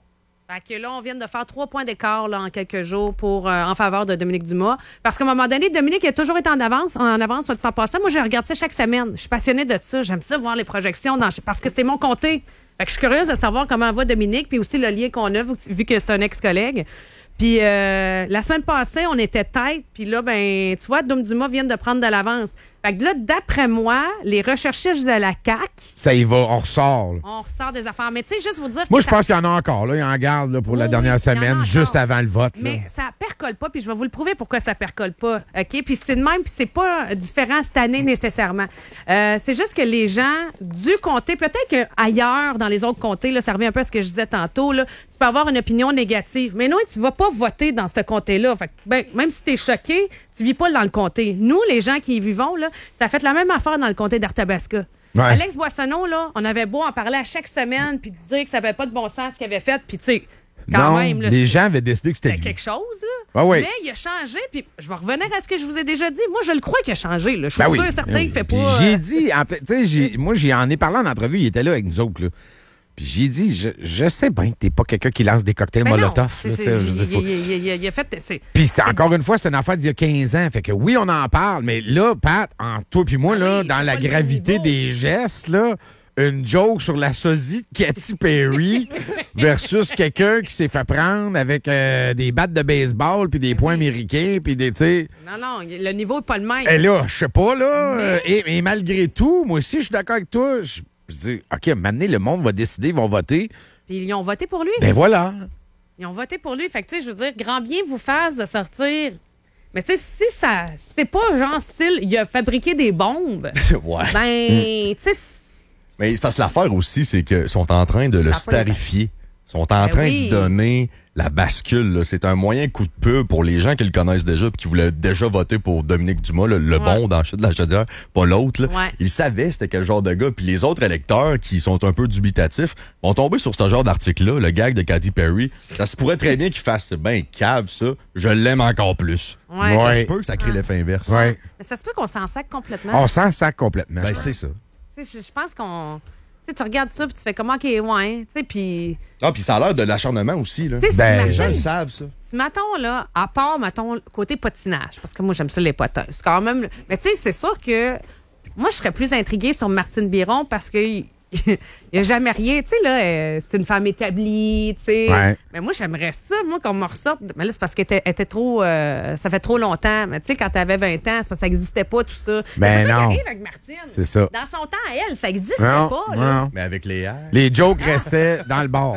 Fait que là, on vient de faire trois points d'écart là, en quelques jours pour, euh, en faveur de Dominique Dumas. Parce qu'à un moment donné, Dominique a toujours été en avance, en avance, soit dit en passant. Moi, je regarde ça chaque semaine. Je suis passionnée de ça. J'aime ça, voir les projections dans, parce que c'est mon comté. Fait que je suis curieuse de savoir comment va Dominique, puis aussi le lien qu'on a, vu que c'est un ex-collègue. Puis euh, la semaine passée, on était tête, puis là, ben, tu vois, Dom Dumas vient de prendre de l'avance. Fait que là, d'après moi, les recherchistes de la C A Q... Ça y va, on ressort. Là. On ressort des affaires. Mais tu sais, juste vous dire... Moi, je pense qu'il y en a encore. Là. Il en garde là, pour oui, la dernière semaine, juste avant le vote. Mais là. ça percole pas, puis je vais vous le prouver pourquoi ça percole pas. OK? Puis c'est de même, puis c'est pas différent cette année nécessairement. Euh, c'est juste que les gens du comté, peut-être qu'ailleurs, dans les autres comtés, là, ça revient un peu à ce que je disais tantôt, là, tu peux avoir une opinion négative. Mais non, tu vas pas voter dans ce comté-là. Fait que, ben, même si tu es choqué, tu vis pas dans le comté. Nous, les gens qui y vivons, là, ça fait la même affaire dans le comté d'Arthabasca. Ouais. Alex Boissonneau, là, on avait beau en parler à chaque semaine puis dire que ça avait pas de bon sens ce qu'il avait fait, puis tu sais, quand non, même... Là, les gens avaient décidé que c'était lui. quelque chose, là. Ah oui. Mais il a changé, puis je vais revenir à ce que je vous ai déjà dit. Moi, je le crois qu'il a changé, là. Je suis ben sûr oui, et certain ben oui. qu'il fait Puis pas... j'ai euh... dit, tu sais, moi, j'y en ai parlé en entrevue, il était là avec nous autres, là. Puis j'ai dit, je, je sais bien que t'es pas quelqu'un qui lance des cocktails ben Molotov. Non, là, c'est, là, il, faut... il, il, il, il a fait... C'est, puis c'est, encore une fois, c'est une affaire d'il y a quinze ans. Fait que oui, on en parle, mais là, Pat, en toi puis moi, ah là, oui, dans la gravité des gestes, là, une joke sur la sosie de Katy Perry versus quelqu'un qui s'est fait prendre avec euh, des battes de baseball puis des points américains puis des, tu sais... Non, non, le niveau n'est pas le même. Et là, je sais pas, là. Mais... euh, et, et malgré tout, moi aussi, je suis d'accord avec toi. Je je dis, OK, maintenant, le monde va décider, ils vont voter. Puis ils ont voté pour lui. Ben voilà. Ils ont voté pour lui. Fait que, tu sais, je veux dire, grand bien vous fasse de sortir. Mais, tu sais, si ça. C'est pas genre style, il a fabriqué des bombes. Ouais. Ben, tu sais. Mais c'est parce que l'affaire aussi, c'est qu'ils sont en train de le starifier. Ils sont en Ben train oui. d'y donner la bascule. Là. C'est un moyen coup de pub pour les gens qui le connaissent déjà et qui voulaient déjà voter pour Dominique Dumas, là, le Ouais. bon dans Chute de la Chaudière, pas l'autre. Là. Ouais. Ils savaient c'était quel genre de gars. Puis les autres électeurs qui sont un peu dubitatifs vont tomber sur ce genre d'article-là, le gag de Katy Perry. Ça se pourrait très bien qu'il fasse ben cave ça, je l'aime encore plus. Ouais. Ça Ouais. se peut que ça crée l'effet inverse. Ouais. Mais ça se peut qu'on s'en sac complètement. On s'en sac complètement. Ben je c'est ça. Tu sais, je je pense qu'on. Tu sais, tu regardes ça, puis tu fais comment, OK, ouais. Tu sais, puis. Ah, puis ça a l'air de l'acharnement aussi. Là. Tu sais, si Ben, Les gens Martin- le savent, ça. Si, mettons, là, à part, mettons, côté patinage, parce que moi, j'aime ça, les potins. C'est quand même. Mais tu sais, c'est sûr que moi, je serais plus intriguée sur Martine Biron parce qu'il n'y a jamais rien. Tu sais, là, euh, c'est une femme établie, tu sais. Ouais. Mais moi, j'aimerais ça, moi, qu'on me ressorte. Mais là, c'est parce qu'elle était, elle était trop. euh, ça fait trop longtemps. Mais tu sais, quand t'avais vingt ans, c'est parce que ça n'existait pas, tout ça. Ben c'est ça non. qui arrive avec Martine. C'est ça. Dans son temps, à elle, ça n'existait Non, pas, là. non. Mais avec les airs. Les jokes restaient dans le bar.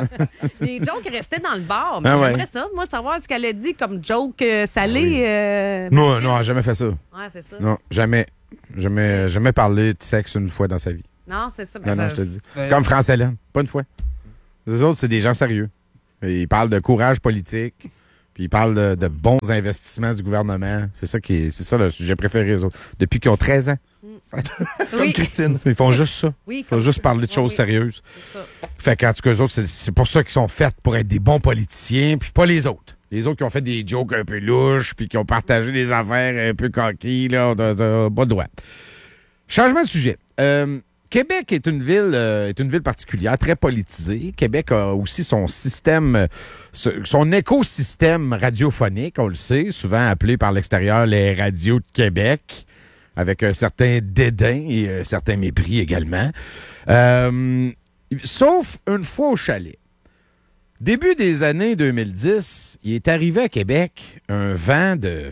Les jokes restaient dans le bar. Mais Ah ouais. j'aimerais ça, moi, savoir ce qu'elle a dit comme joke euh, salé. euh, Non, Martine. non, jamais fait ça. Ouais, c'est ça. Non, jamais. Jamais, jamais parlé de sexe une fois dans sa vie. Non, c'est ça. Non, Ben, non, ça- je te dis. c'est- Comme France Hélène, pas une fois. Les autres, c'est des gens sérieux. Ils parlent de courage politique, puis ils parlent de, de bons investissements du gouvernement. C'est ça qui est, c'est ça le sujet préféré, eux autres. Depuis qu'ils ont treize ans. Comme Oui. Christine. Ils font juste ça. Oui, Ils font comme- juste parler de Oui, choses oui. sérieuses. C'est ça. Fait qu'en tout cas, eux autres, c'est, c'est pour ça qu'ils sont faits pour être des bons politiciens, puis pas les autres. Les autres qui ont fait des jokes un peu louches, puis qui ont partagé des affaires un peu coquilles, là, on a- on a pas de droit. Changement de sujet. Euh, Québec est une ville euh, est une ville particulière, très politisée. Québec a aussi son système, euh, ce- son écosystème radiophonique, on le sait, souvent appelé par l'extérieur les radios de Québec, avec un certain dédain et un certain mépris également. Euh, sauf une fois au chalet. Début des années deux mille dix, il est arrivé à Québec un vent de...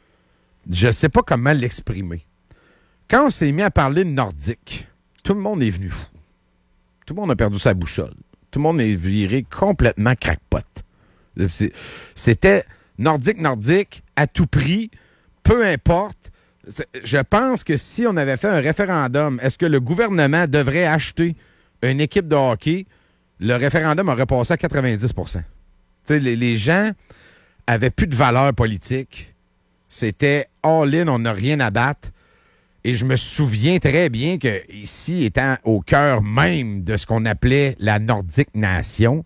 Je sais pas comment l'exprimer. Quand on s'est mis à parler de nordique, tout le monde est venu fou. Tout le monde a perdu sa boussole. Tout le monde est viré complètement crackpot. C'est- C'était nordique, nordique, à tout prix, peu importe. C'est- Je pense que si on avait fait un référendum, est-ce que le gouvernement devrait acheter une équipe de hockey? Le référendum aurait passé à quatre-vingt-dix pour cent. Tu sais, les, les gens avaient plus de valeur politique. C'était all-in, on n'a rien à battre. Et je me souviens très bien que ici, étant au cœur même de ce qu'on appelait la Nordique Nation,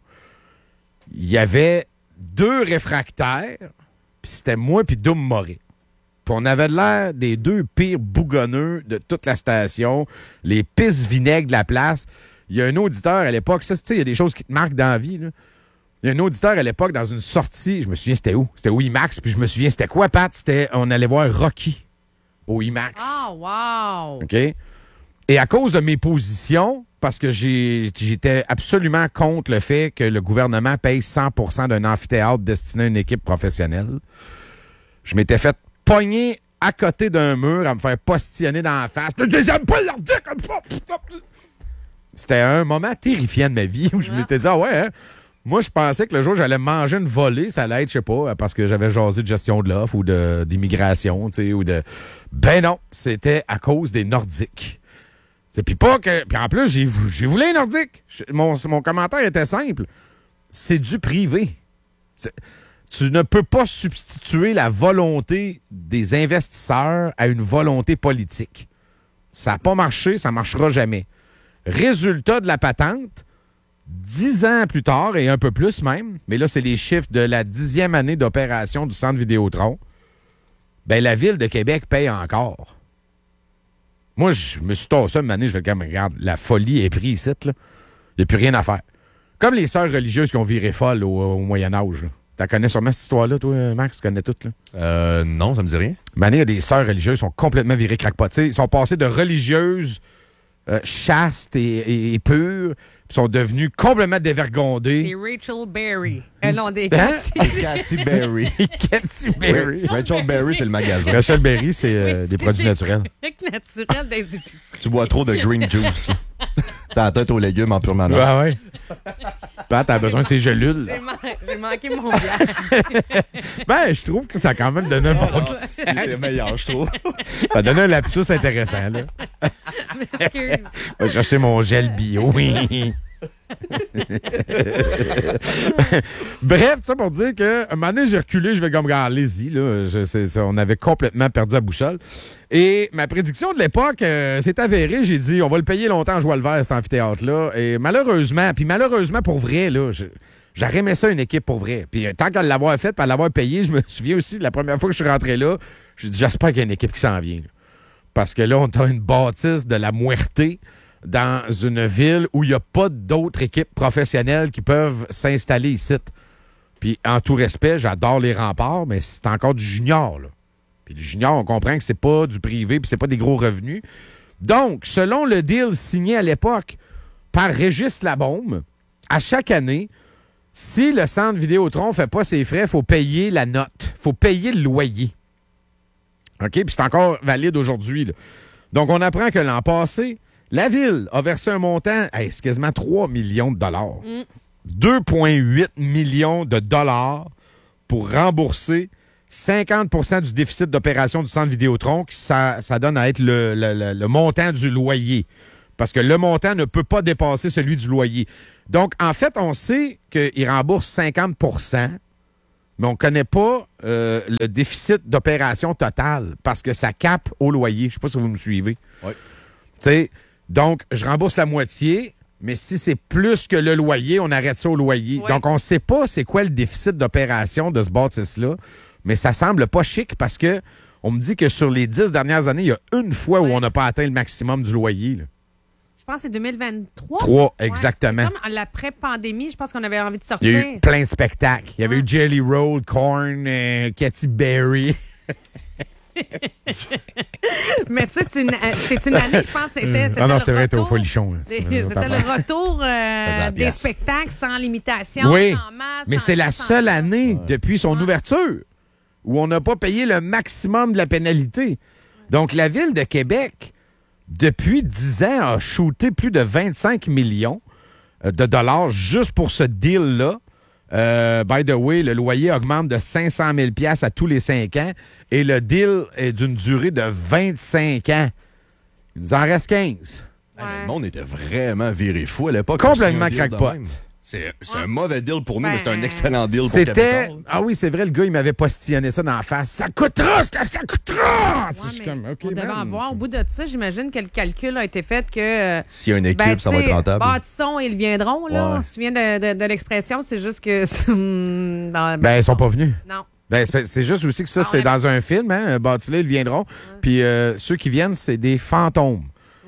il y avait deux réfractaires, puis c'était moi puis Doum Moret. Puis on avait l'air des deux pires bougonneux de toute la station, les pisses vinaigres de la place. Il y a un auditeur à l'époque, ça, tu sais, il y a des choses qui te marquent dans la vie, là. Il y a un auditeur à l'époque dans une sortie, je me souviens c'était où? C'était au IMAX, puis je me souviens c'était quoi, Pat? C'était, on allait voir Rocky au IMAX. Ah, wow! OK? Et à cause de mes positions, parce que j'ai, j'étais absolument contre le fait que le gouvernement paye cent pour cent d'un amphithéâtre destiné à une équipe professionnelle, je m'étais fait pogner à côté d'un mur à me faire postillonner dans la face. J'aime pas leur dire comme ça! C'était un moment terrifiant de ma vie où je m'étais dit, ah ouais, hein? Moi, je pensais que le jour où j'allais manger une volée, ça allait être, je sais pas, parce que j'avais jasé de gestion de l'offre ou de, d'immigration, tu sais, ou de... Ben non, c'était à cause des Nordiques. Puis pas que... Puis en plus, j'ai, j'ai voulu les Nordiques. Mon, mon commentaire était simple. C'est du privé. C'est, tu ne peux pas substituer la volonté des investisseurs à une volonté politique. Ça n'a pas marché, ça ne marchera jamais. Résultat de la patente... Dix ans plus tard, et un peu plus même, mais là, c'est les chiffres de la dixième année d'opération du Centre Vidéotron, ben la Ville de Québec paye encore. Moi, je me suis tassé une année, je vais dire, regarde, la folie est prise ici, là. Il n'y a plus rien à faire. Comme les sœurs religieuses qui ont viré folles au, au Moyen-Âge. Tu connais sûrement cette histoire-là, toi, Max? Tu connais toutes, là? Euh, non, ça me dit rien. Ben, il y a des sœurs religieuses qui sont complètement virées crackpot. Ils sont passés de religieuses euh, chastes et, et, et pures, sont devenus complètement dévergondés. Et Rachel Berry. Elles ont des Hein? Cathy. Cathy Berry. Cathy Berry. Rachel Berry, c'est le magasin. Rachel Berry, c'est euh, Oui, des produits naturels. Trucs naturels des épiceries. Tu bois trop de green juice. T'as la tête aux légumes en permanence. Ah ouais. Pat, t'as besoin de ces gelules. J'ai, man- j'ai manqué mon blague. Ben, je trouve que ça a quand même donné un bon... C'est meilleur, je trouve. Ça a donné un lapsus intéressant, là. Excuse. Je vais chercher mon gel bio. Oui. Bref, ça pour dire que un moment donné, j'ai reculé, je vais comme regarder, allez-y, là. Je, c'est, ça, on avait complètement perdu la boussole. Et ma prédiction de l'époque euh, s'est avérée. J'ai dit, on va le payer longtemps en joie le vert, cet amphithéâtre-là. Et malheureusement, puis malheureusement pour vrai, là, je, j'aurais aimé ça une équipe pour vrai. Puis tant qu'à l'avoir fait, puis à l'avoir payé, je me souviens aussi de la première fois que je suis rentré là, j'ai dit, j'espère qu'il y a une équipe qui s'en vient. Là. Parce que là, on a une bâtisse de la muerte dans une ville où il n'y a pas d'autres équipes professionnelles qui peuvent s'installer ici. Puis, en tout respect, j'adore les remparts, mais c'est encore du junior, là. Puis le junior, on comprend que c'est pas du privé puis c'est pas des gros revenus. Donc, selon le deal signé à l'époque par Régis Labaume, à chaque année, si le Centre Vidéotron ne fait pas ses frais, il faut payer la note. Il faut payer le loyer. OK? Puis c'est encore valide aujourd'hui, là. Donc, on apprend que l'an passé, la Ville a versé un montant, hey, c'est quasiment trois millions de dollars. Mm. deux virgule huit millions de dollars pour rembourser cinquante pour cent du déficit d'opération du Centre Vidéotron, qui ça, ça donne à être le, le, le, le montant du loyer. Parce que le montant ne peut pas dépasser celui du loyer. Donc, en fait, on sait qu'il rembourse cinquante pour cent, mais on ne connaît pas euh, le déficit d'opération total parce que ça cape au loyer. Je ne sais pas si vous me suivez. Oui. Tu sais, donc, je rembourse la moitié, mais si c'est plus que le loyer, on arrête ça au loyer. Ouais. Donc, on ne sait pas c'est quoi le déficit d'opération de ce bâtisse-là, mais ça semble pas chic parce que on me dit que sur les dix dernières années, il y a une fois Ouais. où on n'a pas atteint le maximum du loyer. Là. Je pense que c'est deux mille vingt-trois. Trois, Ouais, exactement. c'est comme l'après-pandémie, je pense qu'on avait envie de Il y sortir. a eu plein de spectacles. Il y avait Ouais. eu Jelly Roll, Korn, euh, Katy Berry. Mais tu sais, c'est une, c'est une année, je pense, c'était. c'était Ah non, le c'est vrai, t'es au retour folichon. là. des- C'est une C'était autre le affaire. retour euh, la des pièce. spectacles sans limitation, Oui, sans masse. mais sans c'est la ci, sans seule ça. année depuis son Ouais. ouverture où on n'a pas payé le maximum de la pénalité. Donc, la Ville de Québec, depuis dix ans, a shooté plus de vingt-cinq millions de dollars juste pour ce deal-là. Euh, by the way, le loyer augmente de cinq cent mille dollars à tous les cinq ans et le deal est d'une durée de vingt-cinq ans. Il nous en reste quinze. Ah, mais Ouais. le monde était vraiment viré fou à l'époque. Complètement On signe un deal de crackpot. même. C'est, c'est Ouais. un mauvais deal pour nous, Ben, mais c'est un excellent deal pour C'était. Capital. Ah oui, c'est vrai, le gars, il m'avait postillonné ça dans la face. Ça coûtera ce que ça coûtera! Ouais, Je suis mais comme, OK, on devait man. en voir. Au bout de ça, j'imagine que le calcul a été fait que. euh, S'il y a une équipe, ben, ça va tu sais, être rentable. Bâtissons, ils viendront, là. Ouais. On se souvient de, de- de l'expression, c'est juste que. hum, dans- Ben, ils sont pas venus. Non. Ben, c'est c'est juste aussi que ça, Ah, c'est on a- dans un film, hein? Bâtissez, ils viendront. Puis euh, ceux qui viennent, c'est des fantômes.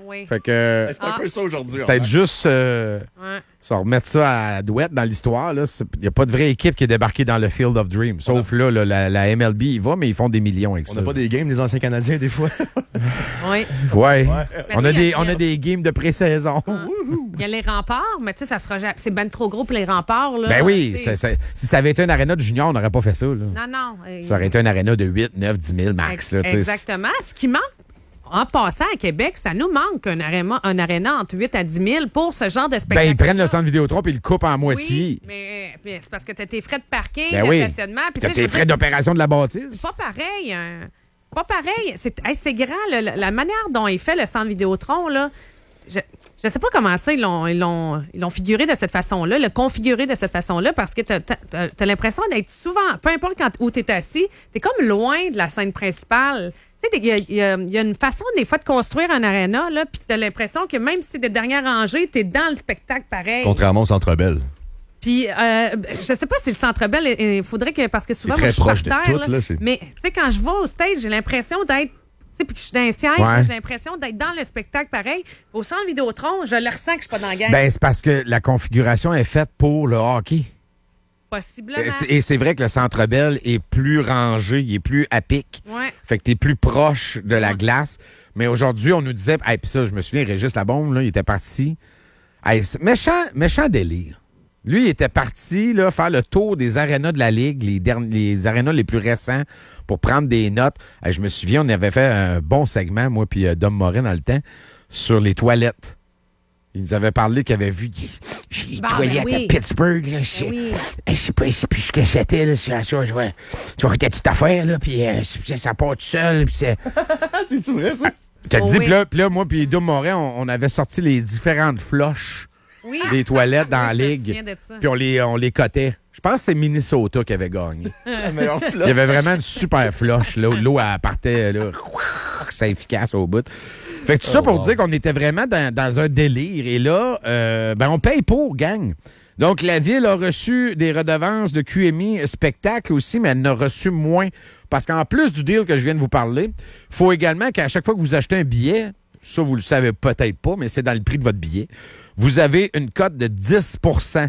Oui. Fait que C'est un Ah. peu ça aujourd'hui. peut-être juste euh, Ouais. ça remettre ça à douette dans l'histoire. Il n'y a pas de vraie équipe qui est débarquée dans le Field of Dreams. Sauf là, là, la, la M L B, il va, mais ils font des millions avec On ça. n'a pas des games des anciens Canadiens, des fois. Oui. Ouais. Mais On, tu a sais, des, il y a- on a des games de pré-saison. Il y a les remparts, mais tu sais, ça sera jamais- c'est ben trop gros pour les remparts. Là. Ben oui, Tu sais, ça- ça- si ça avait été un aréna de junior, on n'aurait pas fait ça. Là. Non, non. euh, Ça aurait été un aréna de huit, neuf, dix mille max. Là, tu sais. Exactement. Ce qui manque, en passant à Québec, ça nous manque un aréna, un aréna entre huit à dix mille pour ce genre de Ben, spectacle. ils prennent le centre Vidéotron et ils le coupent en moitié. Oui, mais, mais c'est parce que tu as tes frais de parking, Ben de oui. stationnement. puis T'as tu sais, je tes veux frais dire, d'opération de la bâtisse. c'est pas pareil. hein. C'est pas pareil. C'est hey, c'est grand. là. La, la manière dont est fait le centre Vidéotron, là, je ne sais pas comment ça, ils l'ont, ils, l'ont, ils l'ont figuré de cette façon-là, le configuré de cette façon-là, parce que tu as l'impression d'être souvent, peu importe quand, où tu es assis, tu es comme loin de la scène principale. Tu sais, il y, a- il y a- il y a une façon, des fois, de construire un aréna, là, puis tu as l'impression que même si c'est des dernières rangées, tu es dans le spectacle pareil. Contrairement au Centre Bell. Puis, euh, je sais pas si le Centre Bell, il faudrait que, parce que souvent, C'est moi, très je suis proche par de terre, tout, là, c'est- mais tu sais, quand je vais au stage, j'ai l'impression d'être, tu sais, puis que je suis dans un siège, Ouais. là, j'ai l'impression d'être dans le spectacle pareil. Au centre Vidéotron, je le ressens que je suis pas dans la gang. Ben, c'est parce que la configuration est faite pour le hockey. Possiblement. Et c'est vrai que le Centre Bell est plus rangé, il est plus à pic. Ouais. Fait que t'es plus proche de la Ouais. glace. Mais aujourd'hui, on nous disait, hey, puis ça, je me souviens, Régis Labombe, là, il était parti. Hey, c'est méchant, méchant délire. Lui, il était parti là, faire le tour des arénas de la Ligue, les, derni- les arénas les plus récents, pour prendre des notes. Hey, je me souviens, on avait fait un bon segment, moi puis euh, Dom Morin, dans le temps, sur les toilettes. Il nous avait parlé qu'il avait vu les Bon, toilettes ben oui. à Pittsburgh. Là, je, Ben oui. je sais pas si plus ce que c'était. Là, c'est- tu vois, tu vois, tu vois ta petite affaire, là, puis euh, c'est- ça part tout seul. Puis c'est... C'est vrai, ça? T'as Oh dit, oui. puis là, puis là, moi puis Dom Morin, on, on avait sorti les différentes floches Oui. des toilettes dans Oui, la je me Ligue. souviens de ça. Puis on les, on les cotait. Je pense que c'est Minnesota qui avait gagné. La meilleure Il y flotte. avait vraiment une super floche. Là, où l'eau, elle partait, là. C'est efficace au bout. Fait que tout ça Oh, pour wow. dire qu'on était vraiment dans, dans un délire. Et là, euh, ben, on paye pour, gang. Donc, la Ville a reçu des redevances de Q M I spectacle aussi, mais elle en a reçu moins. Parce qu'en plus du deal que je viens de vous parler, il faut également qu'à chaque fois que vous achetez un billet, ça, vous le savez peut-être pas, mais c'est dans le prix de votre billet, vous avez une cote de dix pour cent.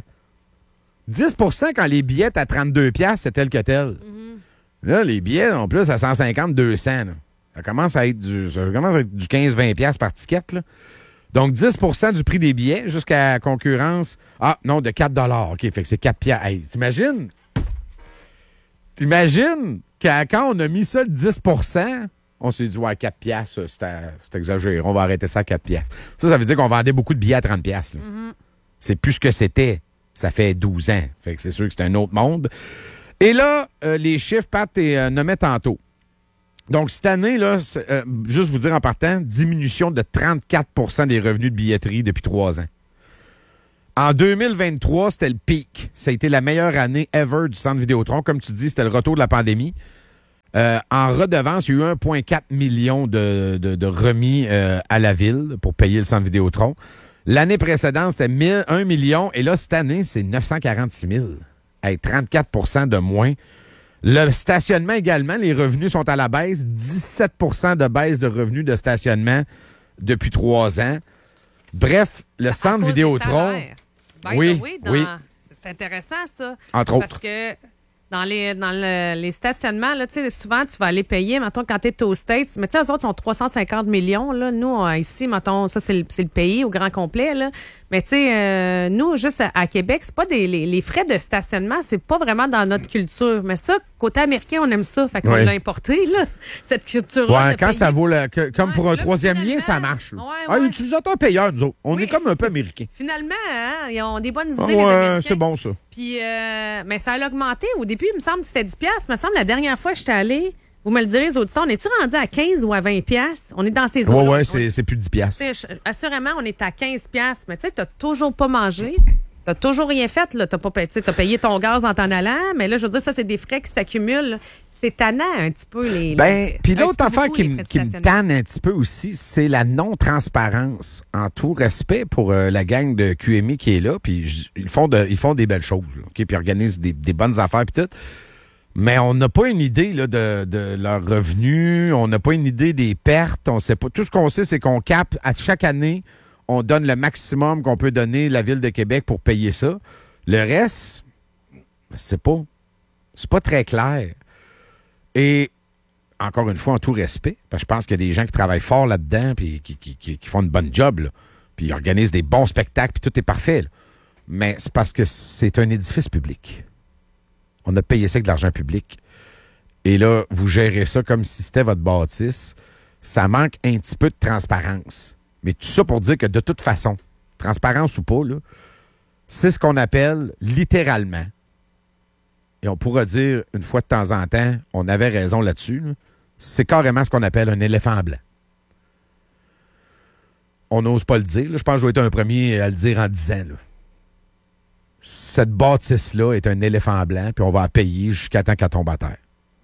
dix pour cent quand les billets à trente-deux piastres, c'est tel que tel. Là, les billets, en plus, à cent cinquante, deux cents. là. Ça commence à être du, ça commence à être du quinze vingt piastres par ticket. Là. Donc, dix pour cent du prix des billets jusqu'à concurrence. Ah, non, de quatre dollars. OK, fait que c'est quatre piastres. Hey, t'imagines? T'imagines qu'à quand on a mis ça le dix pour cent, on s'est dit, ouais, quatre piastres, c'est à- c'est exagéré. On va arrêter ça à quatre piastres. Ça, ça veut dire qu'on vendait beaucoup de billets à trente piastres. là. C'est plus ce que c'était. Ça fait douze ans. Fait que c'est sûr que c'est un autre monde. Et là, euh, les chiffres, Pat, t'es euh, nommé tantôt. Donc, cette année, là, c'est, euh, juste vous dire en partant, diminution de trente-quatre pour cent des revenus de billetterie depuis trois ans. En deux mille vingt-trois, c'était le pic. Ça a été la meilleure année ever du Centre Vidéotron. Comme tu dis, c'était le retour de la pandémie. Euh, en redevance, il y a eu un virgule quatre million de, de, de remis euh, à la Ville pour payer le Centre Vidéotron. L'année précédente, c'était mille- un million. Et là, cette année, c'est neuf cent quarante-six mille. Hey, trente-quatre pour cent de moins. Le stationnement également, les revenus sont à la baisse. dix-sept pour cent de baisse de revenus de stationnement depuis trois ans. Bref, le À Centre cause des Vidéotron, salaires. By Oui, the way, dans- oui. C'est intéressant, ça. entre Parce autres. que dans les, dans le- les stationnements, là, tu sais, souvent, tu vas aller payer, mettons, quand tu es aux States. Mais tu sais, eux autres sont trois cent cinquante millions. Là. Nous, on- ici, mettons, ça, c'est le, c'est le pays au grand complet. Là. Mais tu sais, euh, nous, juste à, à Québec, c'est pas des les, les frais de stationnement, c'est pas vraiment dans notre culture. Mais ça, côté américain, on aime ça. Fait qu'on Oui. l'a importé, là, cette culture-là. Ouais, de quand payer. ça vaut le, que- comme Ouais, pour un là, troisième finalement, lien, ça marche. là. ouais, Ah, ouais. utilisateur payeur, nous autres. On Oui. est comme un peu américains. Finalement, hein, ils ont des bonnes idées, Ah, les ouais, Américains. c'est bon, ça. Puis, euh, mais ça a augmenté. Au début, il me semble que c'était dix piastres. Il me semble la dernière fois que j'étais allée, vous me le direz, les auditeurs, on est-tu rendu à quinze ou à vingt piastres? On est dans ces Ouais, eaux-là. ouais, On- c'est c'est plus de dix piastres. tu sais, je- assurément, on est à quinze piastres. Mais tu sais, t'as toujours pas mangé. T'as toujours rien fait. Là. T'as, pas, payé- tu sais, t'as payé ton gaz en t'en allant. Mais là, je veux dire, ça, c'est des frais qui s'accumulent. là. C'est tannant un petit peu les. Ben, les- puis un l'autre petit peu affaire beaucoup, qui, les me- frais de qui me stationnement. tanne un petit peu aussi, c'est la non-transparence. En tout respect pour euh, la gang de Q M I qui est là, puis j- ils font, de, ils font des belles choses, là, OK, puis ils organisent des, des bonnes affaires, puis tout. Mais on n'a pas une idée là, de, de leurs revenus, on n'a pas une idée des pertes, on sait pas. Tout ce qu'on sait, c'est qu'on capte à chaque année, on donne le maximum qu'on peut donner à la Ville de Québec pour payer ça. Le reste, c'est pas, c'est pas très clair. Et encore une fois, en tout respect, parce que je pense qu'il y a des gens qui travaillent fort là-dedans puis qui, qui, qui, qui font une bonne job, là, puis ils organisent des bons spectacles, puis tout est parfait. Là. Mais c'est parce que c'est un édifice public. On a payé ça avec de l'argent public. Et là, vous gérez ça comme si c'était votre bâtisse. Ça manque un petit peu de transparence. Mais tout ça pour dire que de toute façon, transparence ou pas, là, c'est ce qu'on appelle littéralement, et on pourra dire une fois de temps en temps, on avait raison là-dessus, là, c'est carrément ce qu'on appelle un éléphant blanc. On n'ose pas le dire. Là. Je pense que je dois être un premier à le dire en dix ans. Là. Cette bâtisse-là est un éléphant blanc, puis on va la payer jusqu'à temps qu'elle tombe à terre.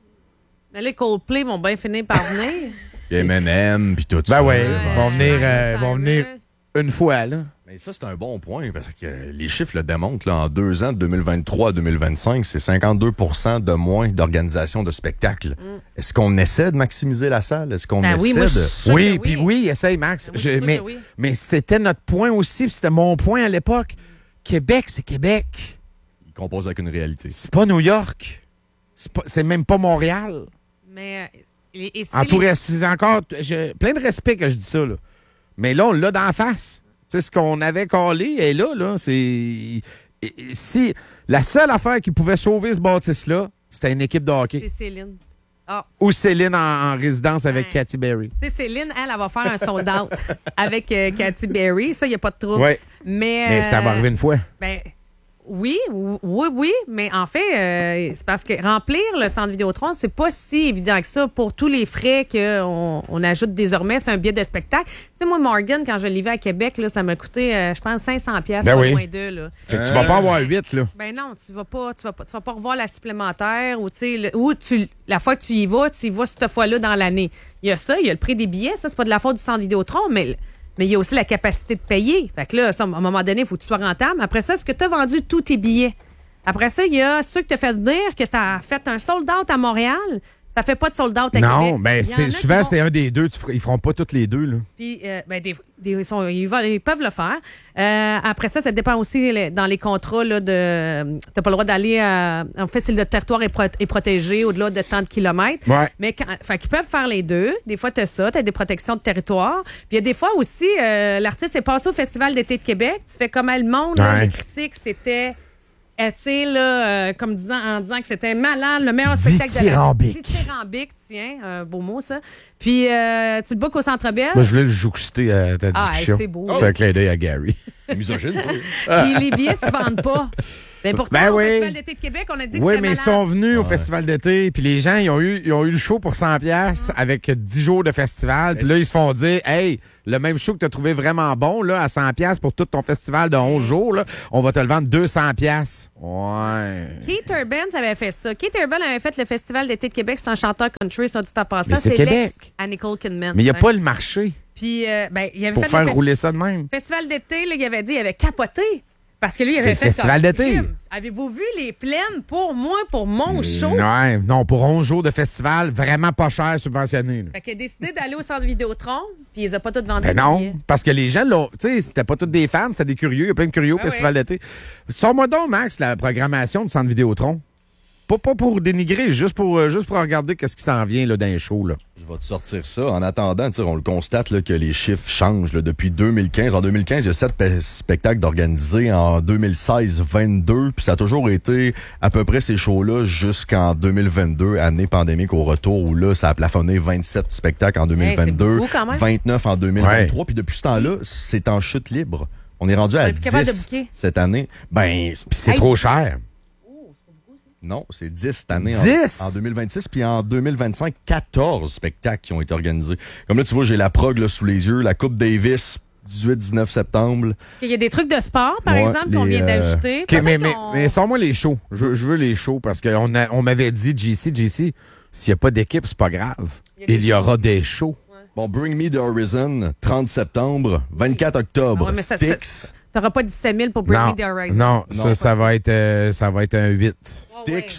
Mais les Coldplay vont bien finir par venir. M and M, puis tout ça. Ben oui, Ouais, vont venir, euh, Cyrus. vont venir une fois, là. Mais ça, c'est un bon point, parce que les chiffres le démontrent. Là, en deux ans, de deux mille vingt-trois à deux mille vingt-cinq, c'est cinquante-deux pour cent de moins d'organisation de spectacles. Mm. Est-ce qu'on essaie de maximiser la salle? Est-ce qu'on Ben essaie oui, moi, je de... suis sûre Oui, que puis oui. oui, essaye, Max. Ben, moi, je suis Je- sûre mais que oui. mais c'était notre point aussi, puis c'était mon point à l'époque. Québec, c'est Québec. Ils composent avec une réalité. C'est pas New York. C'est, pas, c'est même pas Montréal. Mais euh, et, et c'est En tout les- reste, c'est encore... Je, plein de respect que je dis ça, là. Mais là, on l'a d'en face. Tu sais, ce qu'on avait collé est là, là. C'est... et- et si la seule affaire qui pouvait sauver ce bâtisse-là, c'était une équipe de hockey. c'est Céline. Ah, Ou Céline en, en résidence avec Ouais. Katy Berry. tu sais, Céline, elle, elle va faire un sold-out avec euh, Katy Berry. Ça, il n'y a pas de trouble. Ouais. Mais, Mais ça va euh, arriver une fois. Ben, oui, ou- oui, oui, mais en fait, euh, c'est parce que remplir le centre Vidéotron, c'est pas si évident que ça pour tous les frais qu'on on ajoute désormais sur un billet de spectacle. Tu sais, moi, Morgan, quand je l'ai vu à Québec, là, ça m'a coûté, euh, je pense, cinq cents pièces Ben pas oui. moins d'eux. Là. Fait que tu vas pas avoir huit, là. Ben non, tu vas pas, tu vas pas, tu vas pas revoir la supplémentaire ou tu sais, le- ou tu, la fois que tu y vas, tu y vas cette fois-là dans l'année. Il y a ça, il y a le prix des billets, ça c'est pas de la faute du centre Vidéotron, mais mais il y a aussi la capacité de payer. Fait que là, ça, à un moment donné, il faut que tu sois rentable. Après ça, est-ce que tu as vendu tous tes billets? Après ça, il y a ceux que tu as fait dire que ça a fait un sold-out à Montréal. Ça fait pas de sold-out à Québec. Non, ben Il y en c'est, a qui souvent, vont- c'est un des deux. Tu feras- ils feront pas toutes les deux, là. puis, euh, ben, des, des- ils, sont- ils va- ils peuvent le faire. Euh, après ça, ça dépend aussi les- dans les contrats là, de. Tu n'as pas le droit d'aller à. En fait, si le territoire est, pro- est protégé au-delà de tant de kilomètres. Ouais. Mais quand, fait qu'ils peuvent faire les deux. Des fois, tu as ça, tu as des protections de territoire. Puis il y a des fois aussi, euh, l'artiste est passé au Festival d'été de Québec. Tu fais comme le monde, là, Ouais. les critiques, c'était. euh, tu sais, là, euh, comme disant, en disant que c'était malade, le meilleur spectacle de la Dithyrambique. Dithyrambique, tiens, un beau mot, ça. Puis, euh, tu le bookes au Centre Bell. Moi, je voulais le jouxter à ta Ah, discussion. c'est beau. Je fais un clin d'œil à Gary. Misogyne, toi. Puis les billets se vendent pas. Mais pourtant, Ben au oui. Festival d'été de Québec, on a dit que Oui, c'était mais ils malade. sont venus au festival d'été, puis les gens, ils ont eu, ils ont eu le show pour cent piastres avec dix jours de festival. Puis là, ils se font dire, hey, le même show que tu as trouvé vraiment bon, là, à cent piastres pour tout ton festival de onze jours, là, on va te le vendre deux cents piastres. Ouais. Keith Urban avait fait ça. Keith Urban avait fait le Festival d'été de Québec. C'est un chanteur country, ça, du temps passé. Mais c'est C'est Québec. l'ex à Nicole Kidman. Mais il n'y a Ouais. pas le marché Puis, euh, ben, il avait pour fait faire le fes- rouler ça de même. Festival d'été, là, il avait dit, il avait capoté. Parce que lui, il C'est avait le fait festival comme, d'été. Crime, avez-vous vu les plaines pour moi, pour mon show? Ouais, non, pour onze jours de festival, vraiment pas cher, subventionné. là. Fait qu'il a décidé d'aller au centre Vidéotron, puis il les a pas toutes vendues. Ben ses non, billets. parce que les gens, là, tu sais, c'était pas tous des fans, c'était des curieux. Il y a plein de curieux au Ah Festival d'été. Sors-moi donc, Max, la programmation du Centre Vidéotron. Pas, pas pour dénigrer, juste pour, euh, juste pour regarder qu'est-ce qui s'en vient là, dans les shows. Là. Je vais te sortir ça. En attendant, tu sais, on le constate là, que les chiffres changent là, depuis deux mille quinze. En deux mille quinze, il y a sept pe- spectacles d'organisés. En deux mille seize, vingt-deux. Puis ça a toujours été à peu près ces shows-là jusqu'en deux mille vingt-deux, année pandémique au retour, où là, ça a plafonné vingt-sept spectacles en deux mille vingt-deux, Hey, c'est beaucoup quand même. vingt-neuf en deux mille vingt-trois. Puis depuis ce temps-là, c'est en chute libre. On est rendu On à est plus capable de dix booker. cette année. Ben, Puis c'est Hey. trop cher. non, c'est dix cette année. en- dix? En, deux mille vingt-six, puis en deux mille vingt-cinq, quatorze spectacles qui ont été organisés. Comme là, tu vois, j'ai la prog là, sous les yeux, la Coupe Davis, dix-huit dix-neuf septembre. Il y a des trucs de sport, par Ouais, exemple, qu'on les, vient euh, d'ajouter. OK, Peut-être mais, mais, qu'on- mais sors-moi les shows. Je, je veux les shows parce qu'on a- on m'avait dit, J C, J C, s'il n'y a pas d'équipe, c'est pas grave. Il y a des Il y aura des shows. Bon, Bring Me the Horizon, trente septembre, vingt-quatre octobre, Ah ouais, mais ça- Styx. ça- T'auras pas dix-sept mille pour Bring Non, Me the Horizon. non, Non, ça, ça, va être, euh, ça va être un huit. Ouais, ouais. Styx,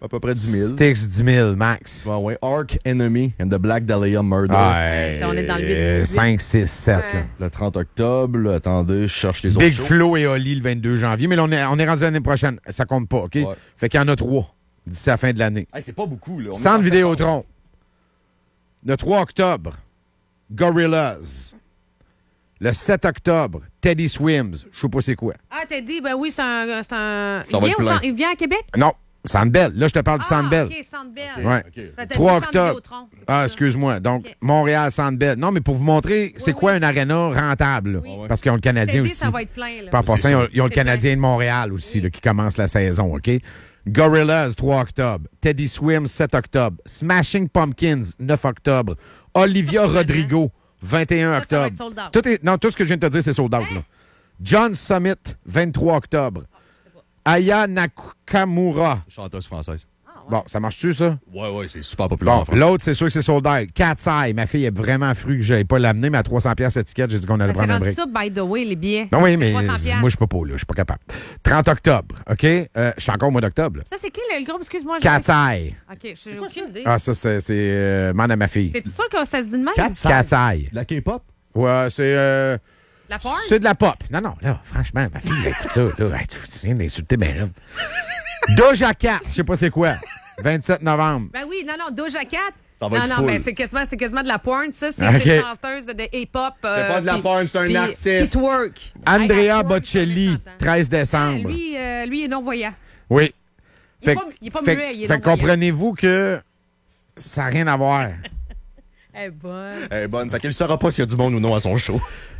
À peu près dix mille. Styx, dix mille, max. Ouais, ouais. Ark Enemy and the Black Dahlia Murder. Ouais, Ça, on est dans le huit. cinq, six, sept. Ouais. là. Le trente octobre. Là, attendez, je cherche les autres Big shows. Flo et Oli le vingt-deux janvier. Mais là, on est, on est rendu l'année prochaine. Ça compte pas, OK? Ouais. Fait qu'il y en a trois d'ici la fin de l'année. Hey, c'est pas beaucoup, là. On est Centre en Vidéotron. Le trois octobre, Gorillaz. Le sept octobre, Teddy Swims. Je sais pas c'est quoi. Ah, t'as dit, ben oui, c'est un. C'est un... Ça Il, va vient être au plein. centre- il vient à Québec? Non, Sandbell. Là, je te parle du Ah, Sandbell. OK, Sandbell. Ouais. OK. T'as dit trois Centre octobre. Vidéotron. Ah, excuse-moi. Donc, OK. Montréal, Sandbell. Non, mais pour vous montrer, c'est Oui, quoi oui. un aréna rentable? là. Oui. Parce qu'ils ont le Canadien Teddy, aussi. ça va être plein, là. Puis en passant, C'est ils ont, ça. ils ont le C'est Canadien plein. de Montréal aussi, Oui. là, qui commence la saison, OK? Gorillaz, trois octobre. Teddy Swims, sept octobre. Smashing Pumpkins, neuf octobre. Olivia Rodrigo, vingt et un Ça, ça va octobre. être sold out. Tout est, non, tout ce que je viens de te dire, c'est sold out. Là. John Summit, vingt-trois octobre. Aya Nakamura. Chanteuse française. Bon, ça marche-tu, ça? Ouais, ouais, c'est super populaire Bon, en France. l'autre, c'est sûr que c'est sold out. Cat's Eye. Ma fille est vraiment frue que je n'allais pas l'amener, mais à trois cents piastres étiquette, j'ai dit qu'on allait Ben, c'est prendre un rendu break. ça, by the way, les billets. Non, oui, C'est mais trois cents piastres. moi, je peux pas, là. Je suis pas capable. trente octobre, OK? Euh, je suis encore au mois d'octobre. là. Ça, c'est qui, le, le groupe? Excuse-moi. je- Cat's Eye. OK, j'ai aucune idée. Ah, ça, c'est c'est, euh, man à ma fille. T'es-tu sûr que ça se dit de même? Cat's Cat's Eye. La K-pop? Ouais, c'est... euh, La porn? c'est de la pop. Non, non, là, franchement, ma fille, elle écoute ça. Là. Hey, tu, tu viens d'insulter ben raide. Doja Cat, je sais pas c'est quoi. vingt-sept novembre. Ben oui, non, non, Doja Cat. Ça va non, être non, full. ben c'est quasiment, c'est quasiment de la porn, ça. C'est OK. une chanteuse de, de hip-hop. euh, pas de la puis- porn, c'est un puis- artiste. Qui twerk. Andrea Hey, la porn, Bocelli, ça, on est content. treize Ah, décembre. lui, euh, lui, il est non-voyant. Oui. Il est pas- il est pas fait, muet, il est fait non-voyant. comprenez-vous que ça n'a rien à voir. Elle est bonne. Elle est bonne. Fait qu'elle ne saura pas s'il y a du monde ou non à son show.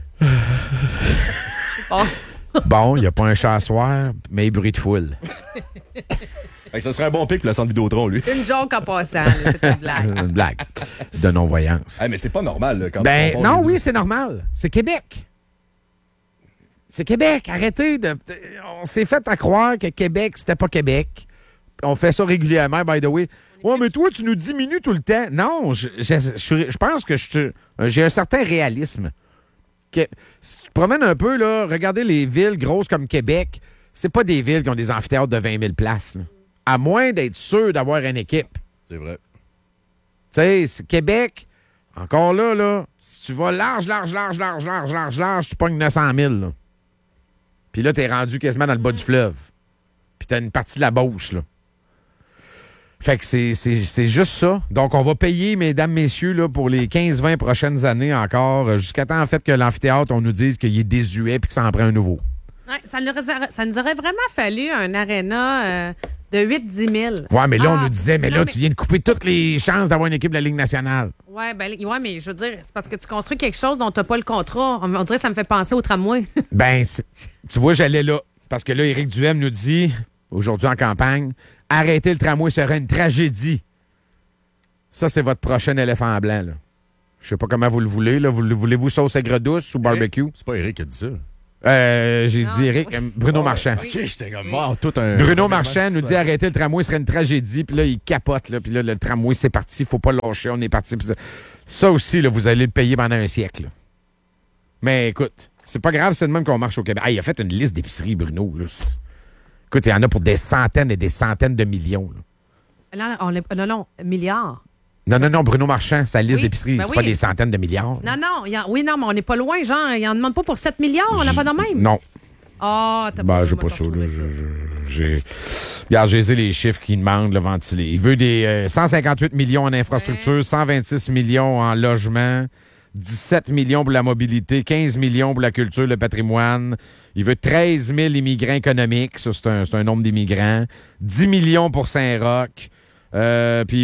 Bon. Bon, il n'y a pas un chat à soir, mais bruit de foule. Fait que ça serait un bon pic pour le centre Vidéotron, lui. Une joke en passant, là, c'est une blague. Une blague de non-voyance. Hey, mais c'est pas normal, là, quand Ben tu compares non, les oui, deux. c'est normal. C'est Québec. C'est Québec. Arrêtez de. On s'est fait à croire que Québec, c'était pas Québec. On fait ça régulièrement, by the way. Ouais, mais toi, tu nous diminues tout le temps. Non, je, je, je- je pense que je- j'ai un certain réalisme. Que, si tu te promènes un peu, là, regardez les villes grosses comme Québec, c'est pas des villes qui ont des amphithéâtres de vingt mille places. là. À moins d'être sûr d'avoir une équipe. C'est vrai. Tu sais, c'est Québec, encore là, là, si tu vas large, large, large, large, large, large, large, tu pognes neuf cent mille. Là. Puis là, t'es rendu quasiment dans le bas du fleuve. Puis t'as une partie de la Beauce, là. Fait que c'est, c'est, c'est juste ça. Donc, on va payer, mesdames, messieurs, là, pour les quinze vingt prochaines années encore, euh, jusqu'à temps, en fait, que l'amphithéâtre, on nous dise qu'il est désuet puis que ça en prend un nouveau. Ouais, ça, nous aurait, ça nous aurait vraiment fallu un aréna euh, de huit à dix mille. Ouais, mais là, on Ah, nous disait, mais non, là, mais- tu viens de couper toutes les chances d'avoir une équipe de la Ligue nationale. Ouais, ben, ouais, mais je veux dire, c'est parce que tu construis quelque chose dont tu n'as pas le contrat. On, on dirait que ça me fait penser au tramway. Ben, c'est- tu vois, j'allais là. Parce que là, Éric Duhem nous dit, aujourd'hui en campagne, arrêter le tramway serait une tragédie. Ça, c'est votre prochain éléphant blanc, là. Je sais pas comment vous le voulez, là. Vous le voulez-vous sauce aigre douce ou barbecue? C'est pas Eric qui a dit ça. Euh, j'ai Non, dit Éric, oui. euh, Bruno Marchand. OK, j'étais comme mort, tout un... Bruno Marchand nous dit arrêter le tramway serait une tragédie, puis là, il capote, là, puis là, le tramway, c'est parti, faut pas le lâcher, on est parti. Puis ça, ça aussi, là, vous allez le payer pendant un siècle. là. Mais écoute, c'est pas grave, c'est de même qu'on marche au Québec. Ah, il a fait une liste d'épiceries, Bruno. Là. C'est- Écoute, il y en a pour des centaines et des centaines de millions. là. Non, on l'a- non, non, milliards. Non, non, non, Bruno Marchand, sa liste Oui, d'épiceries, ben c'est oui. pas des centaines de milliards. Non, non, il y a- oui, non, mais on n'est pas loin, genre, il en demande pas pour sept milliards, on n'a pas de même. Non, Ah, t'as ben, pas j'ai moi, pas t'as ça. Là. retrouvé Je- je- J'ai... Regarde, j'ai les chiffres qu'il demande, le ventilé. Il veut des euh, cent cinquante-huit millions en infrastructure, cent vingt-six millions en logement, dix-sept millions pour la mobilité, quinze millions pour la culture, le patrimoine. Il veut treize mille immigrants économiques, ça c'est un, c'est un nombre d'immigrants, dix millions pour Saint-Roch. Euh, puis